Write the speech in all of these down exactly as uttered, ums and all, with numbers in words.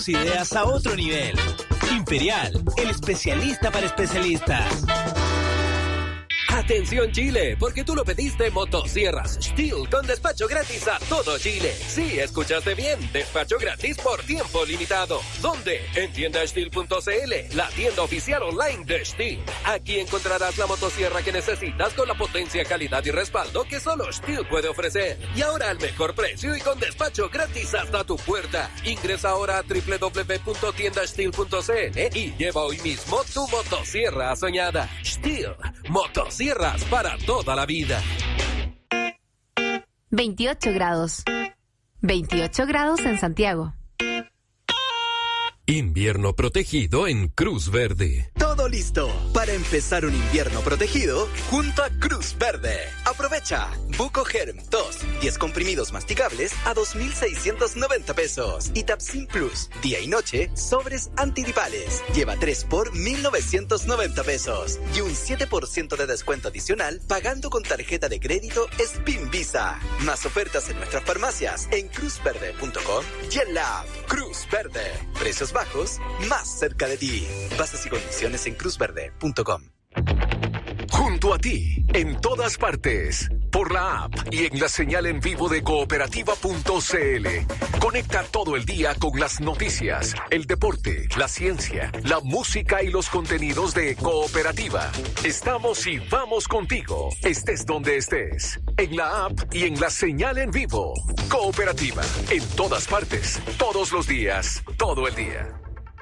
Ideas a otro nivel. Imperial, el especialista para especialistas. Atención Chile, porque tú lo pediste, motosierras Stihl con despacho gratis a todo Chile. Sí, escuchaste bien, despacho gratis por tiempo limitado. ¿Dónde? En tienda stihl punto c l, la tienda oficial online de Stihl. Aquí encontrarás la motosierra que necesitas con la potencia, calidad y respaldo que solo Stihl puede ofrecer. Y ahora al mejor precio y con despacho gratis hasta tu puerta. Ingresa ahora a doble u doble u doble u punto tienda stihl punto c l y lleva hoy mismo tu motosierra soñada. Stihl, motosierra. Sierras para toda la vida. veintiocho grados. veintiocho grados en Santiago. Invierno protegido en Cruz Verde. Todo listo para empezar un invierno protegido junto a Cruz Verde. Aprovecha Buco Germ dos, diez comprimidos masticables a dos mil seiscientos noventa pesos. Y Tapsin Plus, día y noche, sobres antigripales. Lleva tres por mil novecientos noventa pesos. Y un siete por ciento de descuento adicional pagando con tarjeta de crédito Spin Visa. Más ofertas en nuestras farmacias en cruz verde punto com y en la app Cruz Verde. Precios bajos, más cerca de ti. Bases y condiciones en cruz verde punto com. Junto a ti, en todas partes, por la app y en la señal en vivo de cooperativa punto c l. Conecta todo el día con las noticias, el deporte, la ciencia, la música y los contenidos de Cooperativa. Estamos y vamos contigo, estés donde estés, en la app y en la señal en vivo. Cooperativa, en todas partes, todos los días, todo el día.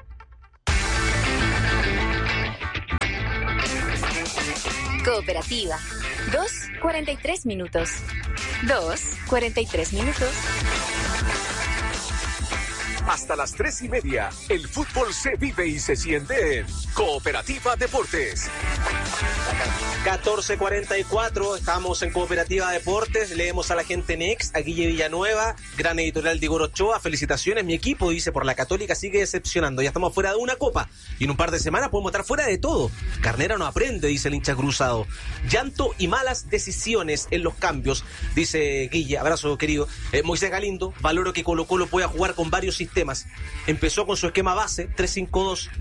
Cooperativa. Dos, cuarenta y tres minutos. Dos, cuarenta y tres minutos. Hasta las tres y media, el fútbol se vive y se siente en Cooperativa Deportes. catorce cuarenta y cuatro, estamos en Cooperativa Deportes, leemos a la gente Next, a Guille Villanueva, gran editorial de Igor Ochoa, felicitaciones, mi equipo, dice, por la Católica sigue decepcionando, ya estamos fuera de una copa, y en un par de semanas podemos estar fuera de todo. Carnera no aprende, dice el hincha cruzado. Llanto y malas decisiones en los cambios, dice Guille, abrazo querido. Eh, Moisés Galindo, valoro que Colo Colo pueda jugar con varios sistemas. Empezó con su esquema base, tres cinco dos.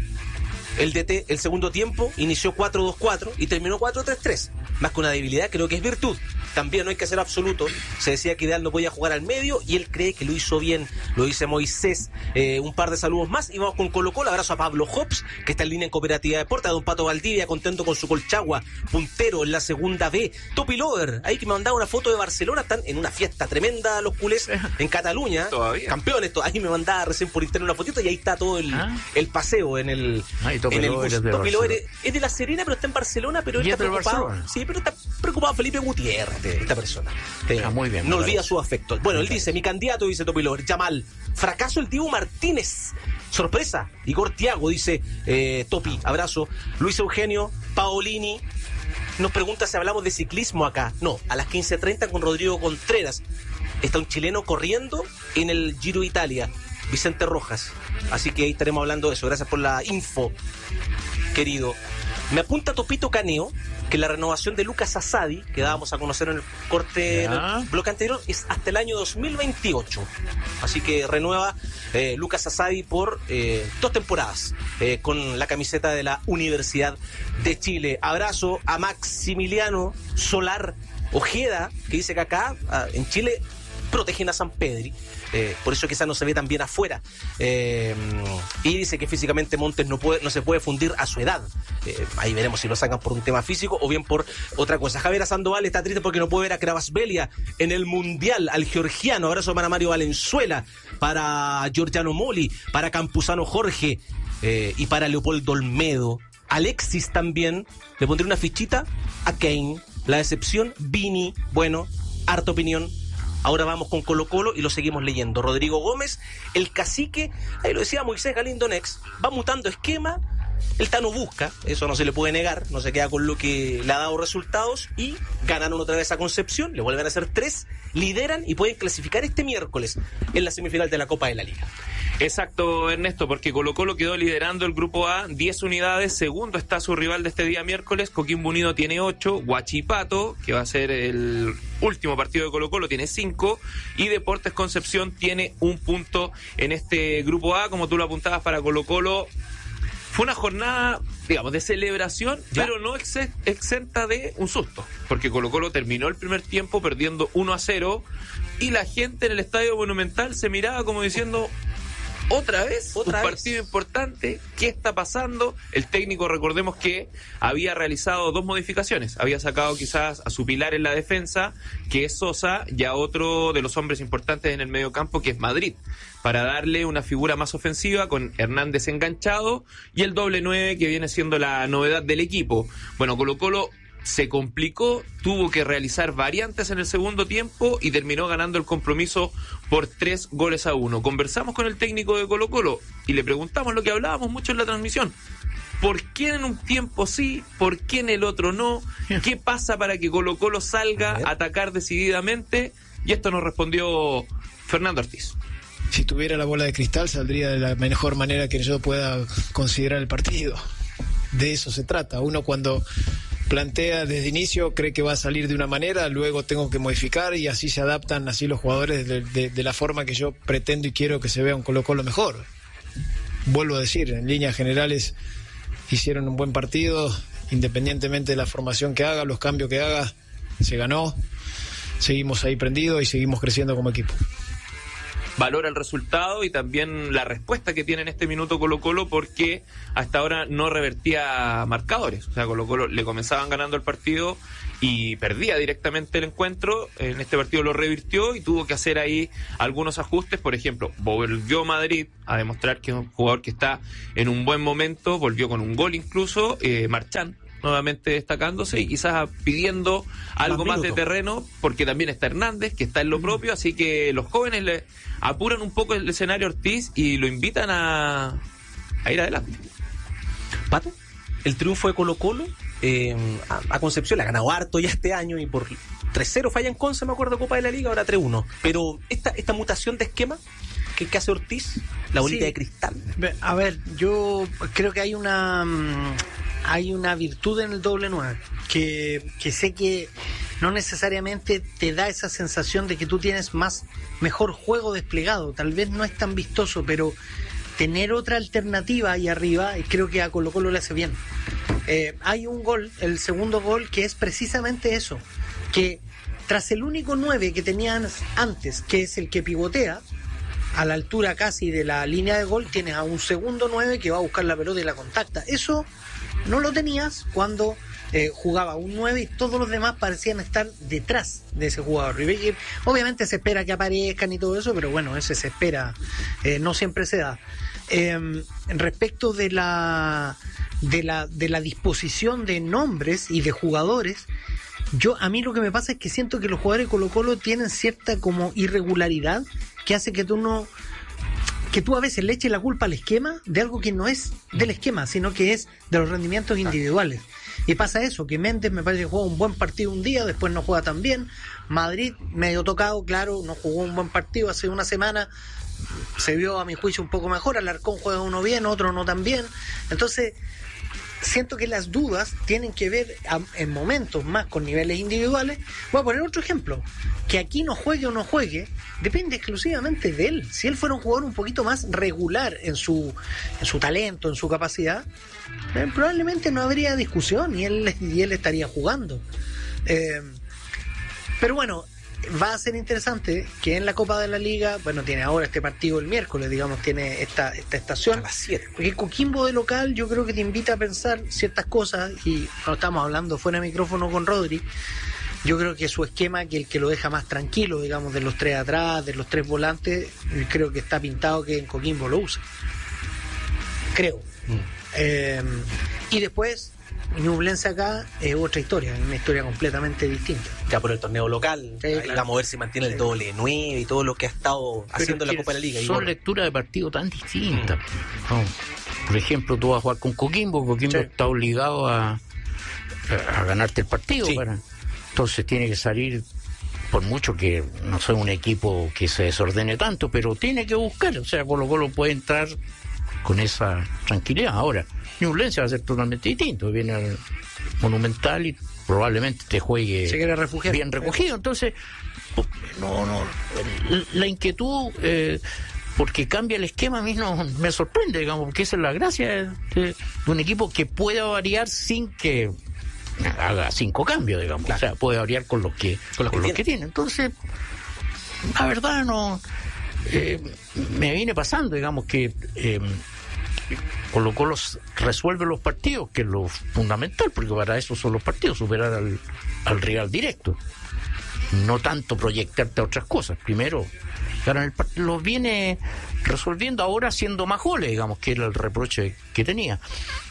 El D T, el segundo tiempo, inició cuatro dos cuatro y terminó cuatro tres tres. Más que una debilidad, creo que es virtud. También no hay que ser absoluto. Se decía que Ideal no podía jugar al medio y él cree que lo hizo bien. Lo dice Moisés. Eh, un par de saludos más y vamos con Colo Colo. Abrazo a Pablo Hobbs, que está en línea en Cooperativa Deportes. A don Pato Valdivia, contento con su Colchagua. Puntero en la segunda B. Topi Lover, ahí que me mandaba una foto de Barcelona. Están en una fiesta tremenda los culés en Cataluña. Todavía. Campeones. Ahí me mandaba recién por interno una fotito y ahí está todo el, ¿Ah? el paseo en el... Ah, y Topi en el Lover bus. es de Topi Lover Barcelona. es, es de La Serena, pero está en Barcelona, pero él ¿Y está es de preocupado. Barcelona? Sí, pero está preocupado Felipe Gutiérrez, esta persona. Eh, Ah, muy bien, no me olvida parece. sus afectos. Bueno, él dice, mi candidato, dice Topi Lover, Yamal. Fracaso el Dibu Martínez. Sorpresa. Igor Tiago, dice eh, Topi, abrazo. Luis Eugenio, Paolini. Nos pregunta si hablamos de ciclismo acá. No, a las quince treinta con Rodrigo Contreras. Está un chileno corriendo en el Giro Italia, Vicente Rojas. Así que ahí estaremos hablando de eso. Gracias por la info, querido. Me apunta Topito Caneo que la renovación de Lucas Asadi, que dábamos a conocer en el corte en el bloque anterior, es hasta el año dos mil veintiocho. Así que renueva eh, Lucas Asadi por eh, dos temporadas eh, con la camiseta de la Universidad de Chile. Abrazo a Maximiliano Solar Ojeda, que dice que acá ah, en Chile protegen a San Pedri. Eh, por eso quizás no se ve tan bien afuera. Eh, y dice que físicamente Montes no puede, no se puede fundir a su edad. Eh, ahí veremos si lo sacan por un tema físico o bien por otra cosa. Javier Sandoval está triste porque no puede ver a Kravasvelia en el Mundial, al georgiano. Abrazo para Mario Valenzuela, para Giorgiano Moli, para Campuzano Jorge eh, y para Leopoldo Olmedo. Alexis también, le pondré una fichita a Kane. La decepción, Vini, bueno, harta opinión. Ahora vamos con Colo Colo y lo seguimos leyendo. Rodrigo Gómez, el cacique, ahí lo decía Moisés Galindo Nex, va mutando esquema, el Tano busca, eso no se le puede negar, no se queda con lo que le ha dado resultados y ganaron otra vez a Concepción, le vuelven a hacer tres, lideran y pueden clasificar este miércoles en la semifinal de la Copa de la Liga. Exacto, Ernesto, porque Colo-Colo quedó liderando el grupo A, diez unidades, segundo está su rival de este día miércoles, Coquimbo Unido tiene ocho, Huachipato, que va a ser el último partido de Colo-Colo, tiene cinco, y Deportes Concepción tiene un punto en este grupo A, como tú lo apuntabas para Colo-Colo. Fue una jornada, digamos, de celebración, ya, pero no ex- exenta de un susto, porque Colo-Colo terminó el primer tiempo perdiendo uno a cero, y la gente en el Estadio Monumental se miraba como diciendo... Otra vez, ¿Otra un vez? partido importante, ¿qué está pasando? El técnico, recordemos que había realizado dos modificaciones, había sacado quizás a su pilar en la defensa, que es Sosa, y a otro de los hombres importantes en el mediocampo, que es Madrid, para darle una figura más ofensiva con Hernández enganchado y el doble nueve, que viene siendo la novedad del equipo. Bueno, Colo-Colo se complicó, tuvo que realizar variantes en el segundo tiempo y terminó ganando el compromiso por tres goles a uno. Conversamos con el técnico de Colo-Colo y le preguntamos lo que hablábamos mucho en la transmisión. ¿Por qué en un tiempo sí? ¿Por qué en el otro no? ¿Qué pasa para que Colo-Colo salga a atacar decididamente? Y esto nos respondió Fernando Ortiz. Si tuviera la bola de cristal saldría de la mejor manera que yo pueda considerar el partido. De eso se trata. Uno cuando plantea desde inicio cree que va a salir de una manera, luego tengo que modificar y así se adaptan así los jugadores de, de, de la forma que yo pretendo y quiero que se vea un Colo-Colo mejor. Vuelvo a decir, en líneas generales hicieron un buen partido, independientemente de la formación que haga, los cambios que haga, se ganó, seguimos ahí prendidos y seguimos creciendo como equipo. Valora el resultado y también la respuesta que tiene en este minuto Colo-Colo, porque hasta ahora no revertía marcadores. O sea, Colo-Colo le comenzaban ganando el partido y perdía directamente el encuentro. En este partido lo revirtió y tuvo que hacer ahí algunos ajustes. Por ejemplo, volvió Madrid a demostrar que es un jugador que está en un buen momento, volvió con un gol incluso, eh, Marchán nuevamente destacándose y quizás pidiendo algo más, más de terreno, porque también está Hernández, que está en lo propio, así que los jóvenes le apuran un poco el escenario Ortiz y lo invitan a, a ir adelante. Pato, el triunfo de Colo-Colo eh, a, a Concepción, la ha ganado harto ya este año y por tres cero falla en Conce, me acuerdo, Copa de la Liga, ahora tres uno. Pero esta, esta mutación de esquema que, que hace Ortiz, la bolita sí. de cristal. A ver, yo creo que hay una... hay una virtud en el doble nueve que, que sé que no necesariamente te da esa sensación de que tú tienes más mejor juego desplegado, tal vez no es tan vistoso, pero tener otra alternativa ahí arriba creo que a Colo-Colo le hace bien. Eh, hay un gol, el segundo gol, que es precisamente eso, que tras el único nueve que tenían antes, que es el que pivotea a la altura casi de la línea de gol, tienes a un segundo nueve que va a buscar la pelota y la contacta. Eso no lo tenías cuando eh, jugaba un nueve y todos los demás parecían estar detrás de ese jugador. Y obviamente se espera que aparezcan y todo eso, pero bueno, ese se espera, eh, no siempre se da. Eh, respecto de la, de la de la disposición de nombres y de jugadores, yo a mí lo que me pasa es que siento que los jugadores de Colo-Colo tienen cierta como irregularidad que hace que tú no... que tú a veces le eches la culpa al esquema de algo que no es del esquema, sino que es de los rendimientos individuales. Y pasa eso, que Méndez me parece que juega un buen partido un día, después no juega tan bien. Madrid, medio tocado, claro, no jugó un buen partido hace una semana, se vio a mi juicio un poco mejor. Alarcón juega uno bien, otro no tan bien. Entonces, siento que las dudas tienen que ver a, en momentos más con niveles individuales. Voy a poner otro ejemplo. Que aquí no juegue o no juegue depende exclusivamente de él. Si él fuera un jugador un poquito más regular en su, en su talento, en su capacidad, eh, probablemente no habría discusión y él, y él estaría jugando. Eh, pero bueno, va a ser interesante que en la Copa de la Liga, bueno, tiene ahora este partido el miércoles, digamos, tiene esta, esta estación. A las siete. Porque Coquimbo de local yo creo que te invita a pensar ciertas cosas, y no estamos hablando fuera de micrófono con Rodri. Yo creo que su esquema, que el que lo deja más tranquilo, digamos, de los tres atrás, de los tres volantes, creo que está pintado que en Coquimbo lo usa. Creo. Mm. Eh, y después, Ñublense acá es otra historia, una historia completamente distinta. Ya por el torneo local, sí, ahí claro. vamos a ver si mantiene el doble nueve y todo lo que ha estado Pero haciendo en la Copa de la Liga. Son lecturas de partido tan distintas. Mm. No. Por ejemplo, tú vas a jugar con Coquimbo, Coquimbo sí. está obligado a, a ganarte el partido. Sí. Para... Entonces tiene que salir por mucho que no sea un equipo que se desordene tanto, pero tiene que buscar, o sea, Colo Colo puede entrar con esa tranquilidad. Ahora, Ñublense va a ser totalmente distinto, viene al Monumental y probablemente te juegue se quiere refugiar bien recogido, entonces no, no, la inquietud eh, porque cambia el esquema a mí no me sorprende, digamos, porque esa es la gracia de, de un equipo que pueda variar sin que haga cinco cambios, digamos, claro. O sea, puede variar con los que con los, con que, los que tiene. Entonces, la verdad no eh, me viene pasando, digamos, que eh, Colo Colo resuelve los partidos, que es lo fundamental, porque para eso son los partidos, superar al, al rival directo, no tanto proyectarte a otras cosas. Primero ganar el partido, los viene resolviendo ahora haciendo más goles, digamos, que era el reproche que tenía,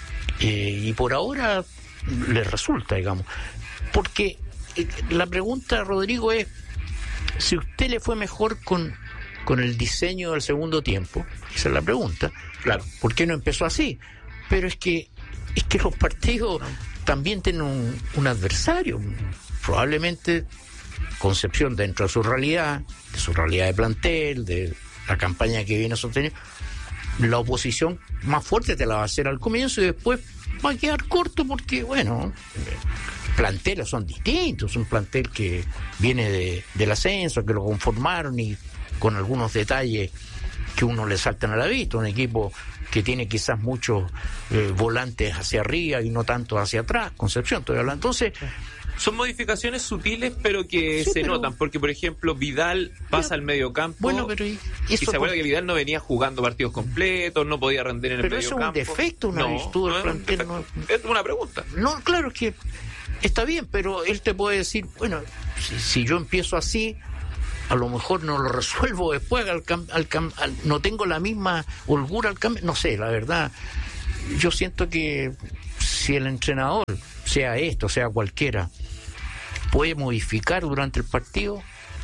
eh, y por ahora le resulta, digamos, porque eh, la pregunta, Rodrigo, es si usted le fue mejor con con el diseño del segundo tiempo. Esa es la pregunta. Claro, ¿por qué no empezó así? Pero es que es que los partidos también tienen un, un adversario. Probablemente Concepción, dentro de su realidad, de su realidad de plantel, de la campaña que viene sosteniendo, la oposición más fuerte te la va a hacer al comienzo y después va a quedar corto porque, bueno, planteles son distintos. Un plantel que viene de, del ascenso, que lo conformaron y con algunos detalles que uno le saltan a la vista, un equipo que tiene quizás muchos eh, volantes hacia arriba y no tanto hacia atrás, Concepción, estoy hablando. Entonces, son modificaciones sutiles, pero que sí, se pero... notan, porque por ejemplo Vidal pasa pero... al medio campo, bueno, pero y, y se acuerda por... que Vidal no venía jugando partidos completos, no podía rendir en el pero medio campo. Pero eso es un defecto, una no, virtud no del plantel. No... Es una pregunta. No, claro, es que está bien, pero él te puede decir, bueno, si, si yo empiezo así, a lo mejor no lo resuelvo después, al cam, al cam, al, no tengo la misma holgura al cambio, no sé, la verdad, yo siento que si el entrenador, sea esto, sea cualquiera, puede modificar durante el partido,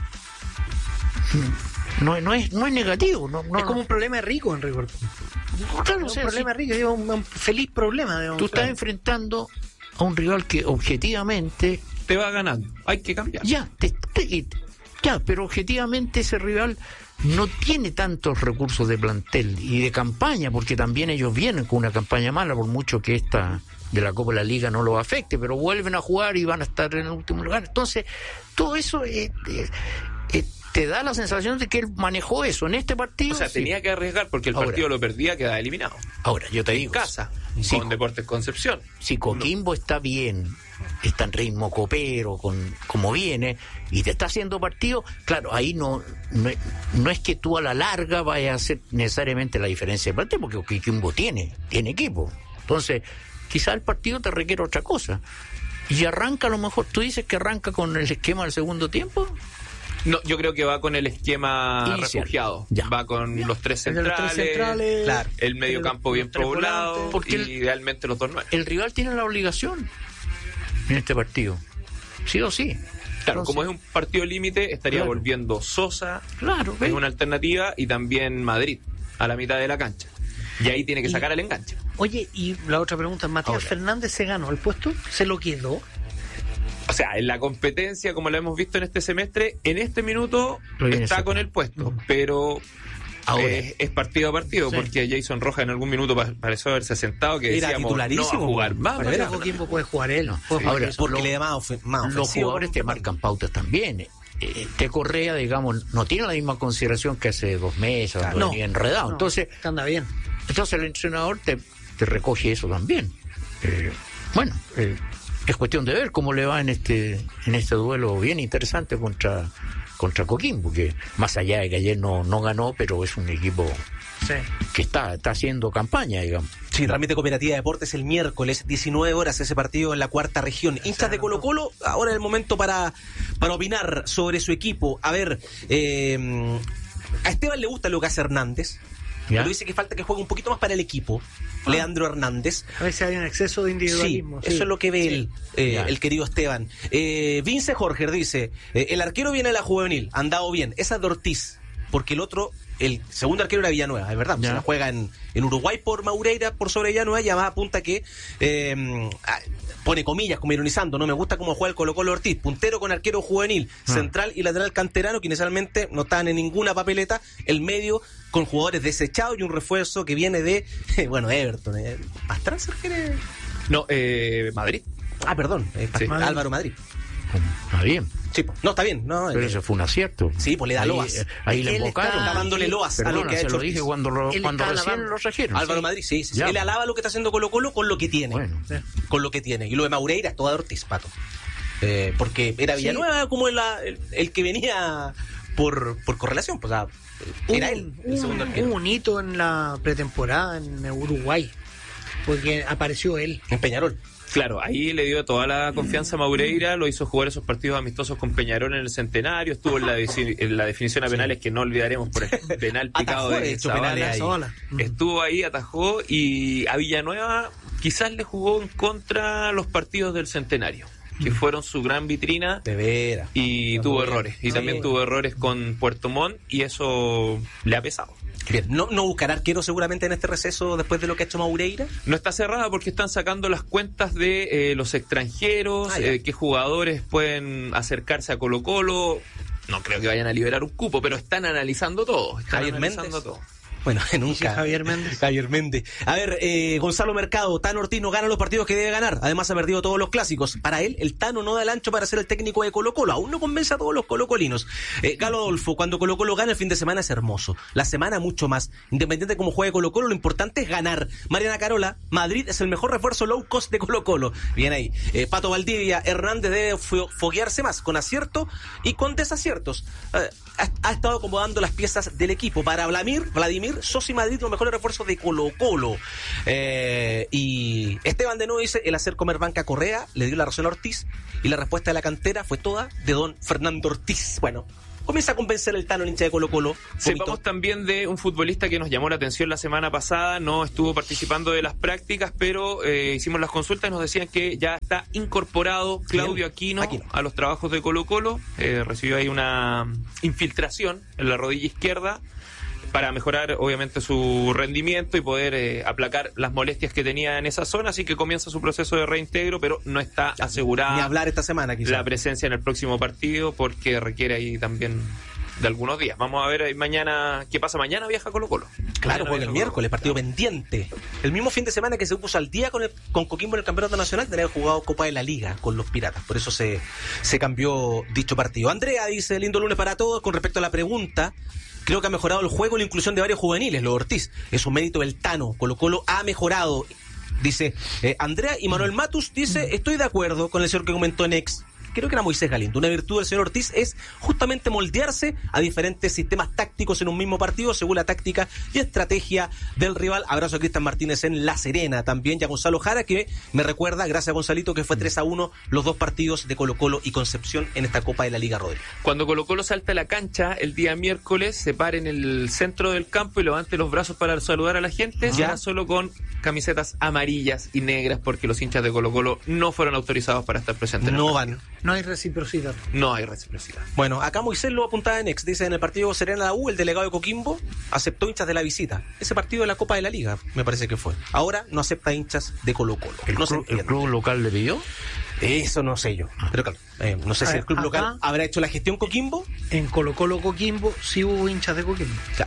no, no es no es negativo, no, no, es como un problema rico, Enrico. Claro, es o sea, un problema si, rico, es un, un feliz problema. Digamos, tú estás claro. enfrentando a un rival que objetivamente te va ganando, hay que cambiar. Ya, te, te, ya, pero objetivamente ese rival no tiene tantos recursos de plantel y de campaña, porque también ellos vienen con una campaña mala, por mucho que esta de la Copa de la Liga no los afecte, pero vuelven a jugar y van a estar en el último lugar. Entonces, todo eso eh, eh, eh, te da la sensación de que él manejó eso en este partido. O sea, sí. tenía que arriesgar porque el ahora, partido lo perdía, quedaba eliminado. Ahora, yo te digo, en casa, si, con Deportes Concepción. Si Coquimbo no. está bien, está en ritmo copero, con como viene, y te está haciendo partido, claro, ahí no, no, no es que tú a la larga vayas a hacer necesariamente la diferencia de partido, porque Coquimbo tiene, tiene equipo. Entonces, quizá el partido te requiere otra cosa. Y arranca a lo mejor, tú dices que arranca con el esquema del segundo tiempo. No, yo creo que va con el esquema inicial, refugiado. Ya. Va con ya. los tres centrales, los tres centrales claro. el medio el, campo bien poblado, porque y el, idealmente los dos nueve. El rival tiene la obligación en este partido, sí o sí. Claro, Entonces, como es un partido límite, estaría claro. volviendo Sosa, claro, es una alternativa, y también Madrid, a la mitad de la cancha. Y ahí tiene que sacar y, el enganche. Oye, y la otra pregunta, ¿Matías Ahora. Fernández se ganó el puesto? ¿Se lo quedó? O sea, en la competencia, como lo hemos visto en este semestre, en este minuto está con el puesto, mm. pero eh, es partido a partido, sí. porque Jason Rojas en algún minuto pareció haberse sentado, que era decíamos, titularísimo, no va a jugar más. Pero poco tiempo puede jugar él. No. Sí. Ahora, porque lo, le da más, of- más los jugadores te marcan pautas también. Este Correa, digamos, no tiene la misma consideración que hace dos meses, claro. no, venía enredado. No, entonces, anda bien. Entonces el entrenador te, te recoge eso también. Eh, bueno, eh, es cuestión de ver cómo le va en este en este duelo bien interesante contra contra Coquimbo, que más allá de que ayer no, no ganó, pero es un equipo sí. que está, está haciendo campaña, digamos. Sí, Trámite Cooperativa de Deportes el miércoles, diecinueve horas, ese partido en la cuarta región. Hinchas de Colo Colo, ahora es el momento para, para opinar sobre su equipo. A ver, eh, a Esteban le gusta Lucas Hernández. ¿Ya? Pero dice que falta que juegue un poquito más para el equipo, ah. Leandro Hernández. A ver si hay un exceso de individualismo. Sí, sí. Eso es lo que ve sí. él, eh, el querido Esteban. Eh, Vince Jorge dice, eh, el arquero viene de la juvenil, andado bien. Esa es de Ortiz, porque el otro el segundo arquero era Villanueva, es verdad, se la juega en, en Uruguay por Maureira, por sobre Villanueva, y además apunta que eh, pone comillas como ironizando, no me gusta cómo juega el Colo-Colo Ortiz, puntero con arquero juvenil, ah. central y lateral canterano que inicialmente no estaban en ninguna papeleta, el medio con jugadores desechados y un refuerzo que viene de, bueno, Everton, ¿eh? ¿Pastrana quiere? No, eh, Madrid. Ah, perdón, eh, sí. Madrid. Álvaro Madrid. Está bien. Sí, no, está bien. No, pero eh, eso fue un acierto. Sí, pues le da ahí, loas. Eh, ahí le invocaron. Está dándole loas Perdona, a lo que ha se hecho. Lo dije cuando, lo, cuando recién lo trajeron. Álvaro sí. Madrid, sí, sí, sí. Él alaba lo que está haciendo Colo-Colo con lo que tiene. Bueno. Con lo que tiene. Y lo de Maureira es todo de Ortiz, Pato. Eh, porque era Villanueva sí. como el, el, el que venía por, por correlación. Pues, o sea, era un, él, el segundo un, arquero. un hito en la pretemporada en Uruguay. Porque apareció él. En Peñarol. Claro, ahí le dio toda la confianza a Maureira, lo hizo jugar esos partidos amistosos con Peñarol en el Centenario, estuvo en la, de, en la definición a penales, que no olvidaremos por el penal picado de, de Zavala. Estuvo ahí, atajó, y a Villanueva quizás le jugó en contra los partidos del Centenario, que fueron su gran vitrina. De veras. Y tuvo errores, y también tuvo errores con Puerto Montt, y eso le ha pesado. Bien, ¿no, no buscará arquero seguramente en este receso después de lo que ha hecho Maureira? No está cerrada porque están sacando las cuentas de eh, los extranjeros, ah, eh, qué jugadores pueden acercarse a Colo-Colo. No creo que vayan a liberar un cupo, pero están analizando todo. Están Javier analizando Méndez. todo. Bueno, nunca. Sí, Javier Méndez. Javier Méndez. A ver, eh, Gonzalo Mercado, Tano Ortiz no gana los partidos que debe ganar. Además ha perdido todos los clásicos. Para él, el Tano no da el ancho para ser el técnico de Colo-Colo. Aún no convence a todos los colocolinos. Eh, Galo Adolfo, cuando Colo-Colo gana el fin de semana es hermoso. La semana mucho más. Independiente de cómo juegue Colo-Colo, lo importante es ganar. Mariana Carola, Madrid es el mejor refuerzo low cost de Colo-Colo. Bien ahí. Eh, Pato Valdivia, Hernández debe fo- foguearse más, con acierto y con desaciertos. Eh, ha, ha estado acomodando las piezas del equipo. Para Vladimir, Vladimir, Sosi Madrid, los mejores refuerzos de Colo-Colo. Eh, y Esteban de nuevo dice, el hacer comer banca Correa le dio la razón a Ortiz, y la respuesta de la cantera fue toda de don Fernando Ortiz. Bueno, comienza a convencer el Tano, el hincha de Colo-Colo. Sepamos también de un futbolista que nos llamó la atención la semana pasada, no estuvo participando de las prácticas, pero eh, hicimos las consultas y nos decían que ya está incorporado Claudio Aquino, Aquino. a los trabajos de Colo-Colo. Eh, recibió ahí una infiltración en la rodilla izquierda para mejorar obviamente su rendimiento y poder eh, aplacar las molestias que tenía en esa zona, así que comienza su proceso de reintegro, pero no está asegurada ni hablar esta semana quizás la presencia en el próximo partido, porque requiere ahí también de algunos días. Vamos a ver mañana qué pasa. Mañana viaja Colo-Colo. Claro, juega el miércoles, partido claro. pendiente. El mismo fin de semana que se puso al día con el, con Coquimbo en el Campeonato Nacional, tenía jugado Copa de la Liga con los Piratas. Por eso se, se cambió dicho partido. Andrea dice, lindo lunes para todos. Con respecto a la pregunta, creo que ha mejorado el juego y la inclusión de varios juveniles. Lo de Ortiz es un mérito del Tano. Colo-Colo ha mejorado, dice eh, Andrea. Y Manuel Matus dice, estoy de acuerdo con el señor que comentó en Ex. Creo que era Moisés Galindo. Una virtud del señor Ortiz es justamente moldearse a diferentes sistemas tácticos en un mismo partido según la táctica y estrategia del rival. Abrazo a Cristian Martínez en La Serena. También ya Gonzalo Jara, que me recuerda, gracias a Gonzalito, que fue tres a uno los dos partidos de Colo-Colo y Concepción en esta Copa de la Liga Rodríguez. Cuando Colo-Colo salta a la cancha el día miércoles, se para en el centro del campo y levante los brazos para saludar a la gente, ya, ya solo con camisetas amarillas y negras, porque los hinchas de Colo-Colo no fueron autorizados para estar presentes. No van. No hay reciprocidad. No hay reciprocidad. Bueno, acá Moisés lo apuntaba en Ex. Dice, en el partido Serena la U, el delegado de Coquimbo aceptó hinchas de la visita. Ese partido de la Copa de la Liga, me parece que fue. Ahora no acepta hinchas de Colo-Colo. ¿El, no club, ¿El club local le pidió? Eso no sé yo. Pero claro, eh, no sé si el club acá, local habrá hecho la gestión Coquimbo. En Colo-Colo Coquimbo sí hubo hinchas de Coquimbo. Claro.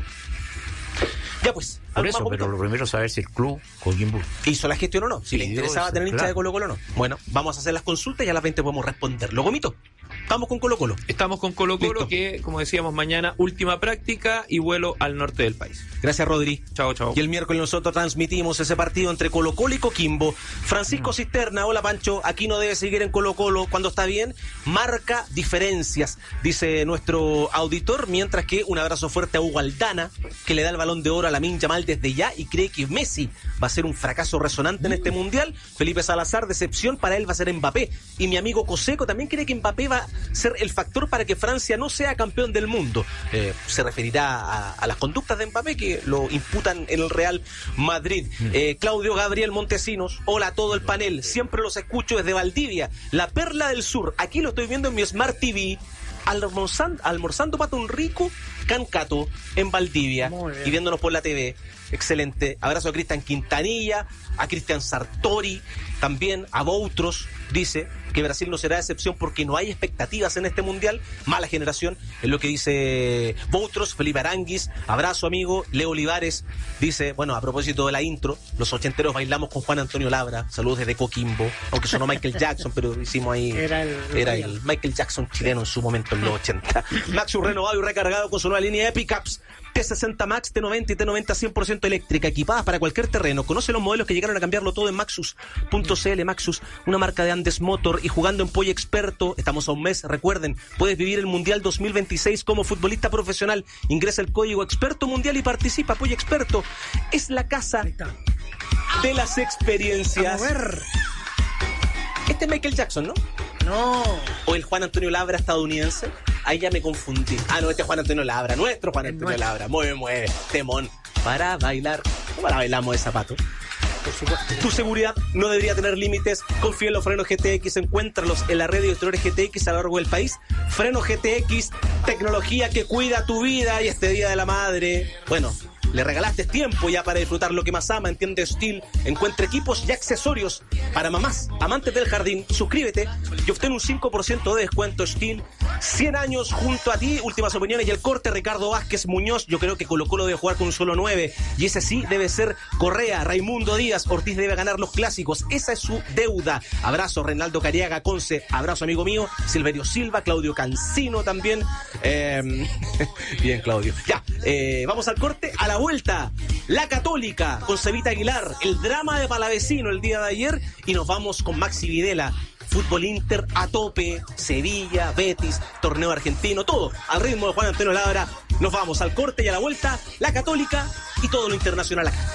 Ya pues. Por eso, pero lo primero es saber si el club Coquimbo hizo la gestión o no, si le interesaba tener hincha claro. de Colo-Colo o no. Bueno, vamos a hacer las consultas y a las veinte podemos responder. ¿Lo gomito? Estamos con Colo-Colo. Estamos con Colo-Colo, Listo. Que, como decíamos, mañana última práctica y vuelo al norte del país. Gracias, Rodri. Chao, chao. Y el miércoles nosotros transmitimos ese partido entre Colo-Colo y Coquimbo. Francisco mm. Cisterna, hola Pancho, aquí no debe seguir en Colo-Colo cuando está bien. Marca diferencias, dice nuestro auditor, mientras que un abrazo fuerte a Hugo Aldana, que le da el Balón de Oro a Lamine Yamal desde ya y cree que Messi va a ser un fracaso resonante en este Mundial. Felipe Salazar, decepción para él va a ser Mbappé. Y mi amigo Coseco también cree que Mbappé va a ser el factor para que Francia no sea campeón del mundo. Eh, se referirá a, a las conductas de Mbappé que lo imputan en el Real Madrid. Eh, Claudio Gabriel Montesinos, hola a todo el panel, siempre los escucho desde Valdivia, la perla del sur. Aquí lo estoy viendo en mi Smart T V, almorzando, almorzando pato un rico Volcán Cato, en Valdivia, y viéndonos por la T V. Excelente. Abrazo a Cristian Quintanilla, a Cristian Sartori, también a Boutros. Dice que Brasil no será excepción porque no hay expectativas en este mundial. Mala generación, es lo que dice Boutros. Felipe Aranguis, abrazo amigo. Leo Olivares dice, bueno, a propósito de la intro, los ochenteros bailamos con Juan Antonio Labra. Saludos desde Coquimbo, aunque sonó Michael Jackson, pero hicimos ahí, era el, era el Michael Jackson chileno en su momento en los ochenta. Maxus renovado y recargado con su nueva línea de pickups T sesenta Max, T noventa y T noventa cien por ciento eléctrica, equipadas para cualquier terreno. Conoce los modelos que llegaron a cambiarlo todo en Maxus punto c l. Maxus, una marca de Andes Motor, y jugando en Polla Experto, estamos a un mes, recuerden, puedes vivir el Mundial dos mil veintiséis como futbolista profesional. Ingresa el código Experto Mundial y participa. Polla Experto es la casa de las experiencias. Vamos a ver. Este es Michael Jackson, ¿no? No. O el Juan Antonio Labra estadounidense. Ahí ya me confundí. Ah, no, este es Juan Antonio Labra, nuestro Juan Antonio nuestro. Labra. Mueve, mueve, temón. Para bailar. ¿Cómo la bailamos de zapato? Por supuesto. Tu seguridad no debería tener límites. Confía en los frenos G T X. Encuéntralos en la red de distribuidores G T X a lo largo del país. Frenos G T X, tecnología que cuida tu vida. Y este Día de la Madre, bueno, le regalaste tiempo ya para disfrutar lo que más ama. Entiende Steel. Encuentra equipos y accesorios para mamás, amantes del jardín. Suscríbete y obtén un cinco por ciento de descuento. Steel, cien años junto a ti. Últimas opiniones y el corte. Ricardo Vázquez Muñoz. Yo creo que Colo Colo debe jugar con un solo nueve. Y ese sí debe ser Correa. Raimundo Díaz. Ortiz debe ganar los clásicos. Esa es su deuda. Abrazo Reinaldo Cariaga Conce. Abrazo amigo mío. Silverio Silva. Claudio Cancino también. Eh... Bien, Claudio. Ya, eh, vamos al corte. A la vuelta, la Católica con Cevita Aguilar, el drama de Palavecino el día de ayer, y nos vamos con Maxi Videla. Fútbol Inter a tope, Sevilla, Betis, torneo argentino, todo al ritmo de Juan Antonio Labra. Nos vamos al corte y a la vuelta, la Católica y todo lo internacional acá.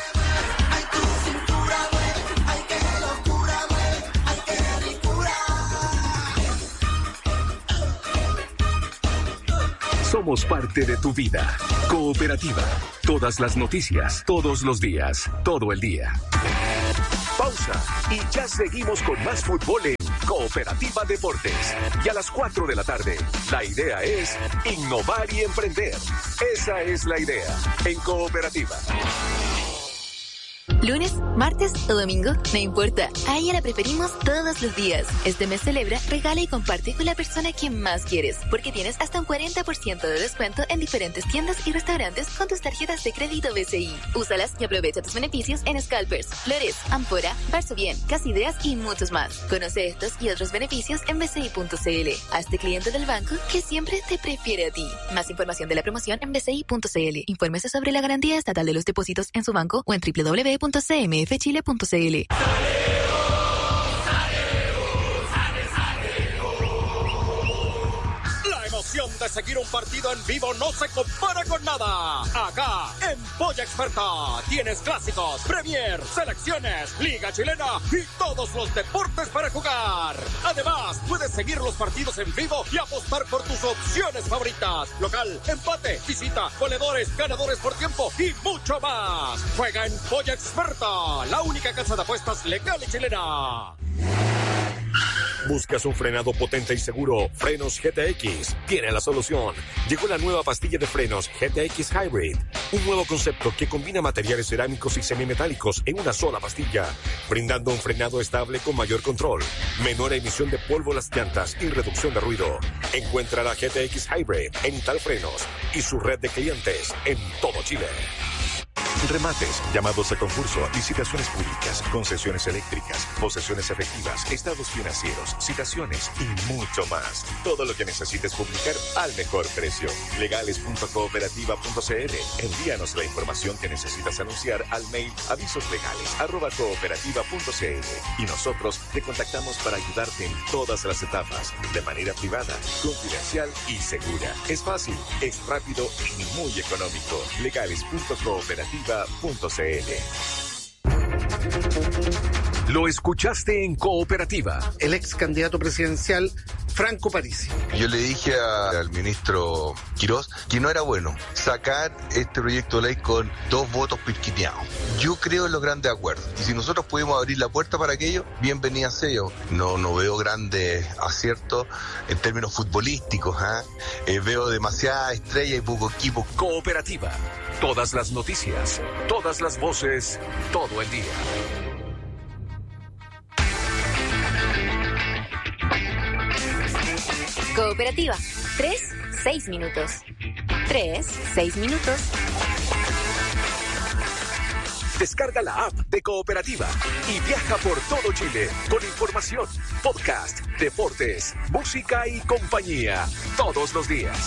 Somos parte de tu vida. Cooperativa. Todas las noticias, todos los días, todo el día. Pausa y ya seguimos con más fútbol en Cooperativa Deportes. Y a las cuatro de la tarde, la idea es innovar y emprender. Esa es la idea en Cooperativa. Lunes, martes o domingo, no importa. A ella la preferimos todos los días. Este mes celebra, regala y comparte con la persona que más quieres, porque tienes hasta un cuarenta por ciento de descuento en diferentes tiendas y restaurantes con tus tarjetas de crédito B C I. Úsalas y aprovecha tus beneficios en Scalpers, Flores, Ampora, Barzo Bien, Casa Ideas y muchos más. Conoce estos y otros beneficios en b c i punto c l. Hazte cliente del banco que siempre te prefiere a ti. Más información de la promoción en b c i punto c l. Infórmese sobre la garantía estatal de los depósitos en su banco o en w w w punto c m f chile punto c l. De seguir un partido en vivo no se compara con nada. Acá, en Polla Experta, tienes clásicos, Premier, selecciones, Liga Chilena y todos los deportes para jugar. Además, puedes seguir los partidos en vivo y apostar por tus opciones favoritas. Local, empate, visita, goleadores, ganadores por tiempo y mucho más. Juega en Polla Experta, la única casa de apuestas legal y chilena. ¿Buscas un frenado potente y seguro? Frenos G T X tiene la solución. Llegó la nueva pastilla de frenos G T X Hybrid, un nuevo concepto que combina materiales cerámicos y semimetálicos en una sola pastilla, brindando un frenado estable con mayor control, menor emisión de polvo a las llantas y reducción de ruido. Encuentra la G T X Hybrid en Italfrenos y su red de clientes en todo Chile. Remates, llamados a concurso, licitaciones públicas, concesiones eléctricas, posesiones efectivas, estados financieros, citaciones y mucho más. Todo lo que necesites publicar al mejor precio. legales punto cooperativa punto c l. Envíanos la información que necesitas anunciar al mail avisoslegales arroba cooperativa punto c l y nosotros te contactamos para ayudarte en todas las etapas, de manera privada, confidencial y segura. Es fácil, es rápido y muy económico. legales punto cooperativa punto c l. Lo escuchaste en Cooperativa. El ex candidato presidencial Franco Parisi. Yo le dije a, al ministro Quirós que no era bueno sacar este proyecto de ley con dos votos pirquineados. Yo creo en los grandes acuerdos. Y si nosotros pudimos abrir la puerta para aquello, bienvenida sea yo. No, no veo grandes aciertos en términos futbolísticos. ¿eh? Eh, veo demasiada estrella y poco equipo. Cooperativa. Todas las noticias, todas las voces, todo el día. Cooperativa. Tres, seis minutos. Tres, seis minutos. Descarga la app de Cooperativa y viaja por todo Chile con información, podcast, deportes, música y compañía todos los días.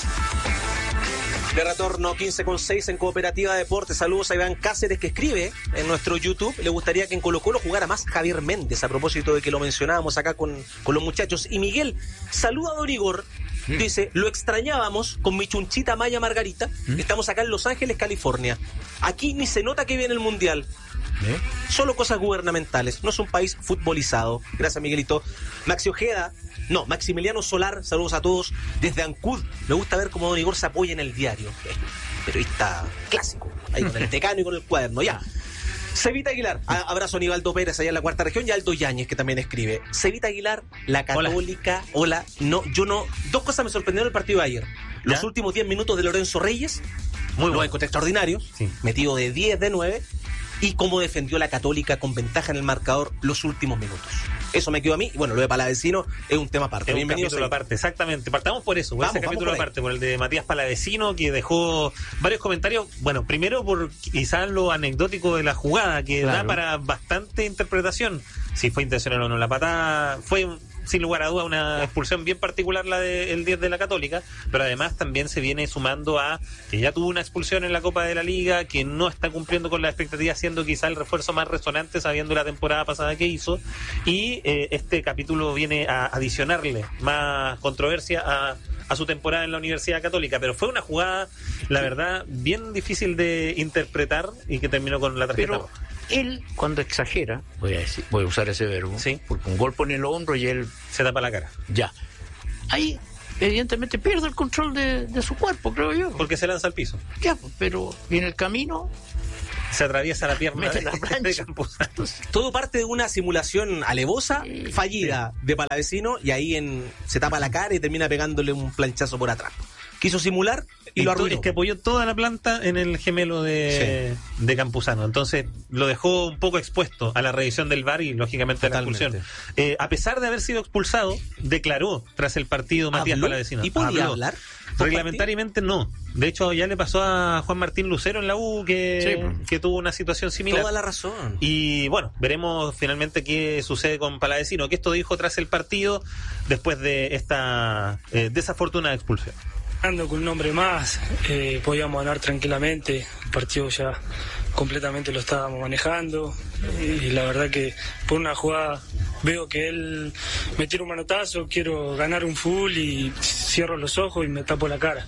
De retorno quince con seis en Cooperativa Deportes. Saludos a Iván Cáceres, que escribe en nuestro YouTube. Le gustaría que en Colo Colo jugara más Javier Méndez, a propósito de que lo mencionábamos acá con, con los muchachos. Y Miguel, saluda a Don Igor. Mm. Dice, lo extrañábamos con mi chunchita Maya Margarita. Mm. Estamos acá en Los Ángeles, California. Aquí ni se nota que viene el Mundial. ¿Eh? Solo cosas gubernamentales. No es un país futbolizado. Gracias, Miguelito. Maxi Ojeda. No, Maximiliano Solar, saludos a todos desde Ancud. Me gusta ver cómo Don Igor se apoya en el diario. Periodista clásico, ahí con el decano y con el cuaderno, ya. Cevita Aguilar, a- abrazo a Aníbaldo Pérez allá en la cuarta región y Aldo Yáñez, que también escribe. Cevita Aguilar, la Católica, hola. hola, no, yo no, dos cosas me sorprendieron el partido de ayer. Los ¿Ya? últimos diez minutos de Lorenzo Reyes, muy bueno, encontré extraordinarios, sí. metido de diez, de nueve, y cómo defendió la Católica con ventaja en el marcador los últimos minutos. Eso me quedó a mí. Y bueno, lo de Palavecino es un tema aparte. Es un Bienvenidos capítulo a... aparte, exactamente. Partamos por eso, por vamos, ese capítulo por aparte, por el de Matías Palavecino, que dejó varios comentarios. Bueno, primero por quizás lo anecdótico de la jugada, que claro. da para bastante interpretación. Si fue intencional o no la patada, fue sin lugar a duda una expulsión bien particular la del diez de la Católica, pero además también se viene sumando a que ya tuvo una expulsión en la Copa de la Liga, que no está cumpliendo con las expectativas, siendo quizá el refuerzo más resonante sabiendo la temporada pasada que hizo, y eh, este capítulo viene a adicionarle más controversia a, a su temporada en la Universidad Católica, pero fue una jugada, la verdad, bien difícil de interpretar y que terminó con la tarjeta. Pero él, cuando exagera, voy a decir, voy a usar ese verbo, ¿sí? Porque un golpe en el hombro y él se tapa la cara. Ya. Ahí, evidentemente, pierde el control de, de su cuerpo, creo yo. Porque se lanza al piso. Ya, pero en el camino se atraviesa la pierna de, de Campuzano. Todo parte de una simulación alevosa, sí, fallida, sí. de Palavecino, y ahí en, se tapa la cara y termina pegándole un planchazo por atrás. Quiso simular y lo arruinó. Es que apoyó toda la planta en el gemelo de, sí. de Campuzano. Entonces lo dejó un poco expuesto a la revisión del V A R y lógicamente Totalmente. a la expulsión. Eh, a pesar de haber sido expulsado, declaró tras el partido Matías Palavecino. ¿Y podía Habló. hablar? Reglamentariamente no. De hecho, ya le pasó a Juan Martín Lucero en la U que, sí. que tuvo una situación similar. Toda la razón. Y bueno, veremos finalmente qué sucede con Palavecino, que esto dijo tras el partido después de esta eh, desafortunada expulsión. Ando con un hombre más, eh, podíamos ganar tranquilamente, el partido ya completamente lo estábamos manejando y la verdad que por una jugada veo que él me tira un manotazo, quiero ganar un full y cierro los ojos y me tapo la cara.